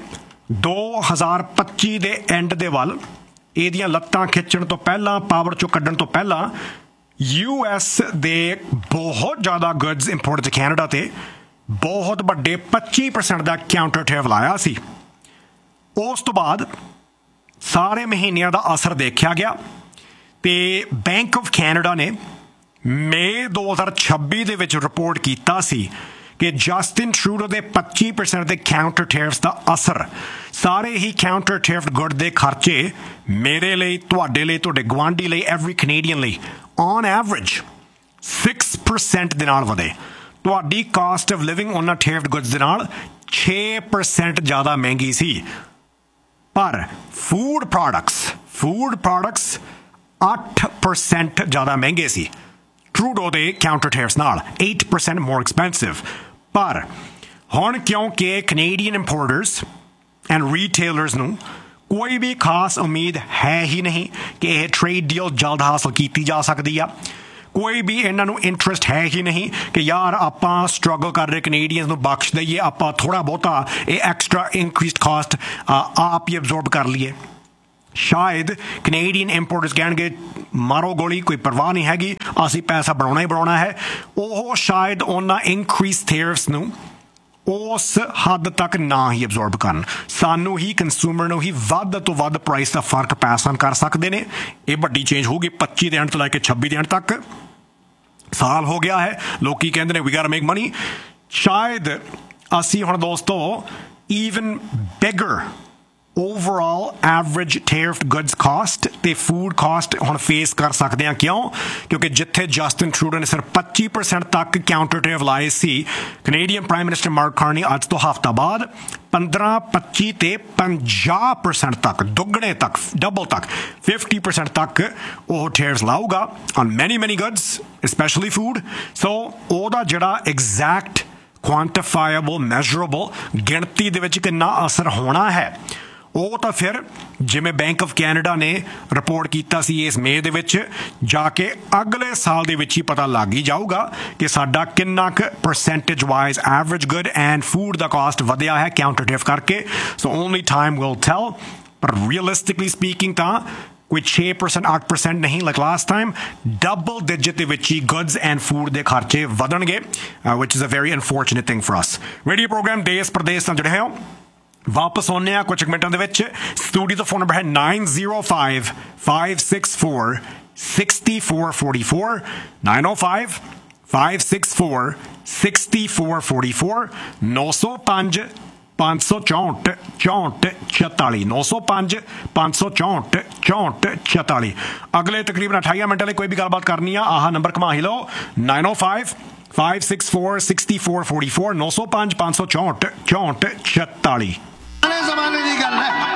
2025 ਦੇ ਐਂਡ ਦੇ ਵੱਲ ਇਹਦੀਆਂ ਲੱਤਾਂ ਖਿੱਚਣ ਤੋਂ ਪਹਿਲਾਂ, ਪਾਵਰ ਚੋਂ ਕੱਢਣ ਤੋਂ ਪਹਿਲਾਂ, US ਦੇ ਬਹੁਤ ਜ਼ਿਆਦਾ ਗੁੱਡਸ ਇੰਪੋਰਟ ਤੇ ਕੈਨੇਡਾ ਤੇ ਬਹੁਤ ਵੱਡੇ 25% ਦਾ ਕਾਊਂਟਰ ਟੈਰਿਫ ਲਾਇਆ ਸੀ। ਉਸ ਤੋਂ ਬਾਅਦ ਸਾਰੇ ਮਹੀਨਿਆਂ ਦਾ ਅਸਰ ਦੇਖਿਆ ਗਿਆ ਤੇ ਬੈਂਕ ਆਫ ਕੈਨੇਡਾ ਨੇ ਮਈ 2026 ਦੇ ਵਿੱਚ ਰਿਪੋਰਟ ਕੀਤਾ ਸੀ ਕਿ ਜਸਟਿਨ ਟਰੂਡੋ ਦੇ 25% ਦੇ ਕਾਊਂਟਰ ਟੈਰਿਫਸ ਦਾ ਅਸਰ ਸਾਰੇ ਹੀ ਕਾਊਂਟਰ ਟੈਰਿਫ ਗੁੱਡ ਦੇ ਖਰਚੇ ਮੇਰੇ ਲਈ, ਤੁਹਾਡੇ ਲਈ, ਤੁਹਾਡੇ ਗੁਆਂਢੀ ਲਈ, ਐਵਰੀ ਕੈਨੇਡੀਅਨ ਲਈ ਔਨ ਐਵਰੇਜ 6% ਦੇ ਨਾਲ ਵਧੇ। ਤੁਹਾਡੀ ਕਾਸਟ ਆਫ ਲਿਵਿੰਗ ਉਹਨਾਂ ਟੈਰਿਫਡ ਗੁੱਡਸ ਦੇ ਨਾਲ 6% ਜ਼ਿਆਦਾ ਮਹਿੰਗੀ ਸੀ। ਪਰ ਫੂਡ ਪ੍ਰੋਡਕਟਸ 8% ਜ਼ਿਆਦਾ ਮਹਿੰਗੇ ਸੀ ਟਰੂਡੋ ਦੇ ਕਾਊਂਟਰ ਟੈਰਿਫਸ ਨਾਲ, 8% more expensive। ਪਰ ਹੁਣ ਕਿਉਂਕਿ ਕੈਨੇਡੀਅਨ ਇੰਪੋਰਟਰਸ ਐਂਡ ਰੀਟੇਲਰਸ ਨੂੰ ਕੋਈ ਵੀ ਖਾਸ ਉਮੀਦ ਹੈ ਹੀ ਨਹੀਂ ਕਿ ਇਹ ਟ੍ਰੇਡ ਡੀਲ ਜਲਦ ਹਾਸਲ ਕੀਤੀ ਜਾ ਸਕਦੀ ਆ, ਕੋਈ ਵੀ ਇਹਨਾਂ ਨੂੰ ਇੰਟਰਸਟ ਹੈ ਹੀ ਨਹੀਂ ਕਿ ਯਾਰ ਆਪਾਂ ਸਟਰਗਲ ਕਰ ਰਹੇ ਕੈਨੇਡੀਅਨਸ ਨੂੰ ਬਖਸ਼ ਦਈਏ, ਆਪਾਂ ਥੋੜ੍ਹਾ ਬਹੁਤਾ ਇਹ ਐਕਸਟਰਾ ਇਨਕਰੀਸਡ ਕਾਸਟ ਆਪ ਹੀ ਅਬਜ਼ੋਰਬ ਕਰ ਲਈਏ। ਸ਼ਾਇਦ ਕੈਨੇਡੀਅਨ ਇੰਪੋਰਟਰਸ ਕਹਿਣਗੇ ਮਾਰੋ ਗੋਲੀ, ਕੋਈ ਪਰਵਾਹ ਨਹੀਂ ਹੈਗੀ, ਅਸੀਂ ਪੈਸਾ ਬਣਾਉਣਾ ਹੀ ਬਣਾਉਣਾ ਹੈ। ਉਹ ਸ਼ਾਇਦ ਉਹਨਾਂ ਇਨਕਰੀਸ ਟੈਰਿਫਸ ਨੂੰ ਉਸ ਹੱਦ ਤੱਕ ਨਾ ਹੀ ਅਬਜ਼ੋਰਬ ਕਰਨ, ਸਾਨੂੰ ਹੀ ਕੰਜ਼ਿਊਮਰ ਨੂੰ ਹੀ ਵੱਧ ਤੋਂ ਵੱਧ ਪ੍ਰਾਈਸ ਦਾ ਫਰਕ ਪੈਸ ਆਨ ਕਰ ਸਕਦੇ ਨੇ। ਇਹ ਵੱਡੀ ਚੇਂਜ ਹੋਊਗੀ 25 ਦੇ ਐਂਡ ਤੋਂ ਲੈ ਕੇ 26 ਦੇ ਐਂਡ ਤੱਕ। ਸਾਲ ਹੋ ਗਿਆ ਹੈ, ਲੋਕੀ ਕਹਿੰਦੇ ਨੇ ਵੀ ਗਾਟ ਮੇਕ ਮਨੀ। ਸ਼ਾਇਦ ਅਸੀਂ ਹੁਣ ਦੋਸਤੋ even bigger overall average ਟੈਰਿਫਡ goods caste ਤੇ ਫੂਡ ਕਾਸਟ ਹੁਣ ਫੇਸ ਕਰ ਸਕਦੇ ਹਾਂ। ਕਿਉਂ? ਕਿਉਂਕਿ ਜਿੱਥੇ ਜਸਟਿਨ ਟਰੂਡੋ ਨੇ ਸਿਰਫ 25% ਤੱਕ ਕਾਊਂਟਰ ਟੈਰਿਫ ਲਾਏ ਸੀ, Canadian prime minister mark Carney ਅੱਜ ਤੋਂ ਹਫ਼ਤਾ ਬਾਅਦ 15, 25 ਤੇ 50% ਤੱਕ, ਦੁੱਗਣੇ ਤੱਕ, ਡਬਲ ਤੱਕ, 50% ਤੱਕ ਉਹ ਟੈਰਿਫਸ ਲਾਊਗਾ ਔਨ ਮੈਨੀ ਗੁੱਡਸ ਸਪੈਸ਼ਲੀ ਫੂਡ। ਸੋ ਉਹਦਾ ਜਿਹੜਾ ਐਗਜ਼ੈਕਟ ਕੁਆਂਟੀਫਾਇਬਲ ਮੈਜ਼ਰੇਬਲ ਗਿਣਤੀ ਦੇ ਵਿੱਚ ਕਿੰਨਾ ਅਸਰ ਹੋਣਾ ਹੈ, ਉਹ ਤਾਂ ਫਿਰ ਜਿਵੇਂ ਬੈਂਕ ਆਫ ਕੈਨੇਡਾ ਨੇ ਰਿਪੋਰਟ ਕੀਤਾ ਸੀ ਇਸ ਮਈ ਦੇ ਵਿੱਚ, ਜਾ ਕੇ ਅਗਲੇ ਸਾਲ ਦੇ ਵਿੱਚ ਹੀ ਪਤਾ ਲੱਗ ਹੀ ਜਾਊਗਾ ਕਿ ਸਾਡਾ ਕਿੰਨਾ ਕੁ percentage wise average good and food the caste ਵਧਿਆ ਹੈ ਕਾਊਂਟਰ ਟੈਰਿਫ ਕਰਕੇ। ਸੋ ਓਨਲੀ ਟਾਈਮ ਵਿਲ ਟੈਲ। ਪਰ ਰੀਅਲਿਸਟਿਕਲੀ ਸਪੀਕਿੰਗ ਤਾਂ ਕੋਈ 6%, 8% ਨਹੀਂ like last time, double digit ਦੇ ਵਿੱਚ ਹੀ ਗੁੱਡਸ ਐਂਡ ਫੂਡ ਦੇ ਖਰਚੇ ਵਧਣਗੇ, ਵਿਚ is a very unfortunate thing for us. Radio programme ਦੇਸ਼ ਪ੍ਰਦੇਸ਼ ਨਾਲ ਜੁੜੇ ਹੋ, ਵਾਪਸ ਆਉਂਦੇ ਹਾਂ ਕੁਝ ਮਿੰਟਾਂ ਦੇ ਵਿੱਚ। ਸਟੂਡੀਓ ਦਾ ਫੋਨ ਨੰਬਰ ਹੈ 905-564-6444 905-564-6444 905-564-6444 905-564-6444। ਅਗਲੇ ਤਕਰੀਬਨ 28 ਮਿੰਟਾਂ ਲਈ ਕੋਈ ਵੀ ਗੱਲਬਾਤ ਕਰਨੀ ਆ, ਆਹ ਨੰਬਰ ਘੁਮਾ ਹੀ ਲਓ 905-564-6444 905-564-6444। ਜ਼ਮਾਨੇ ਦੀ ਗੱਲ ਹੈ।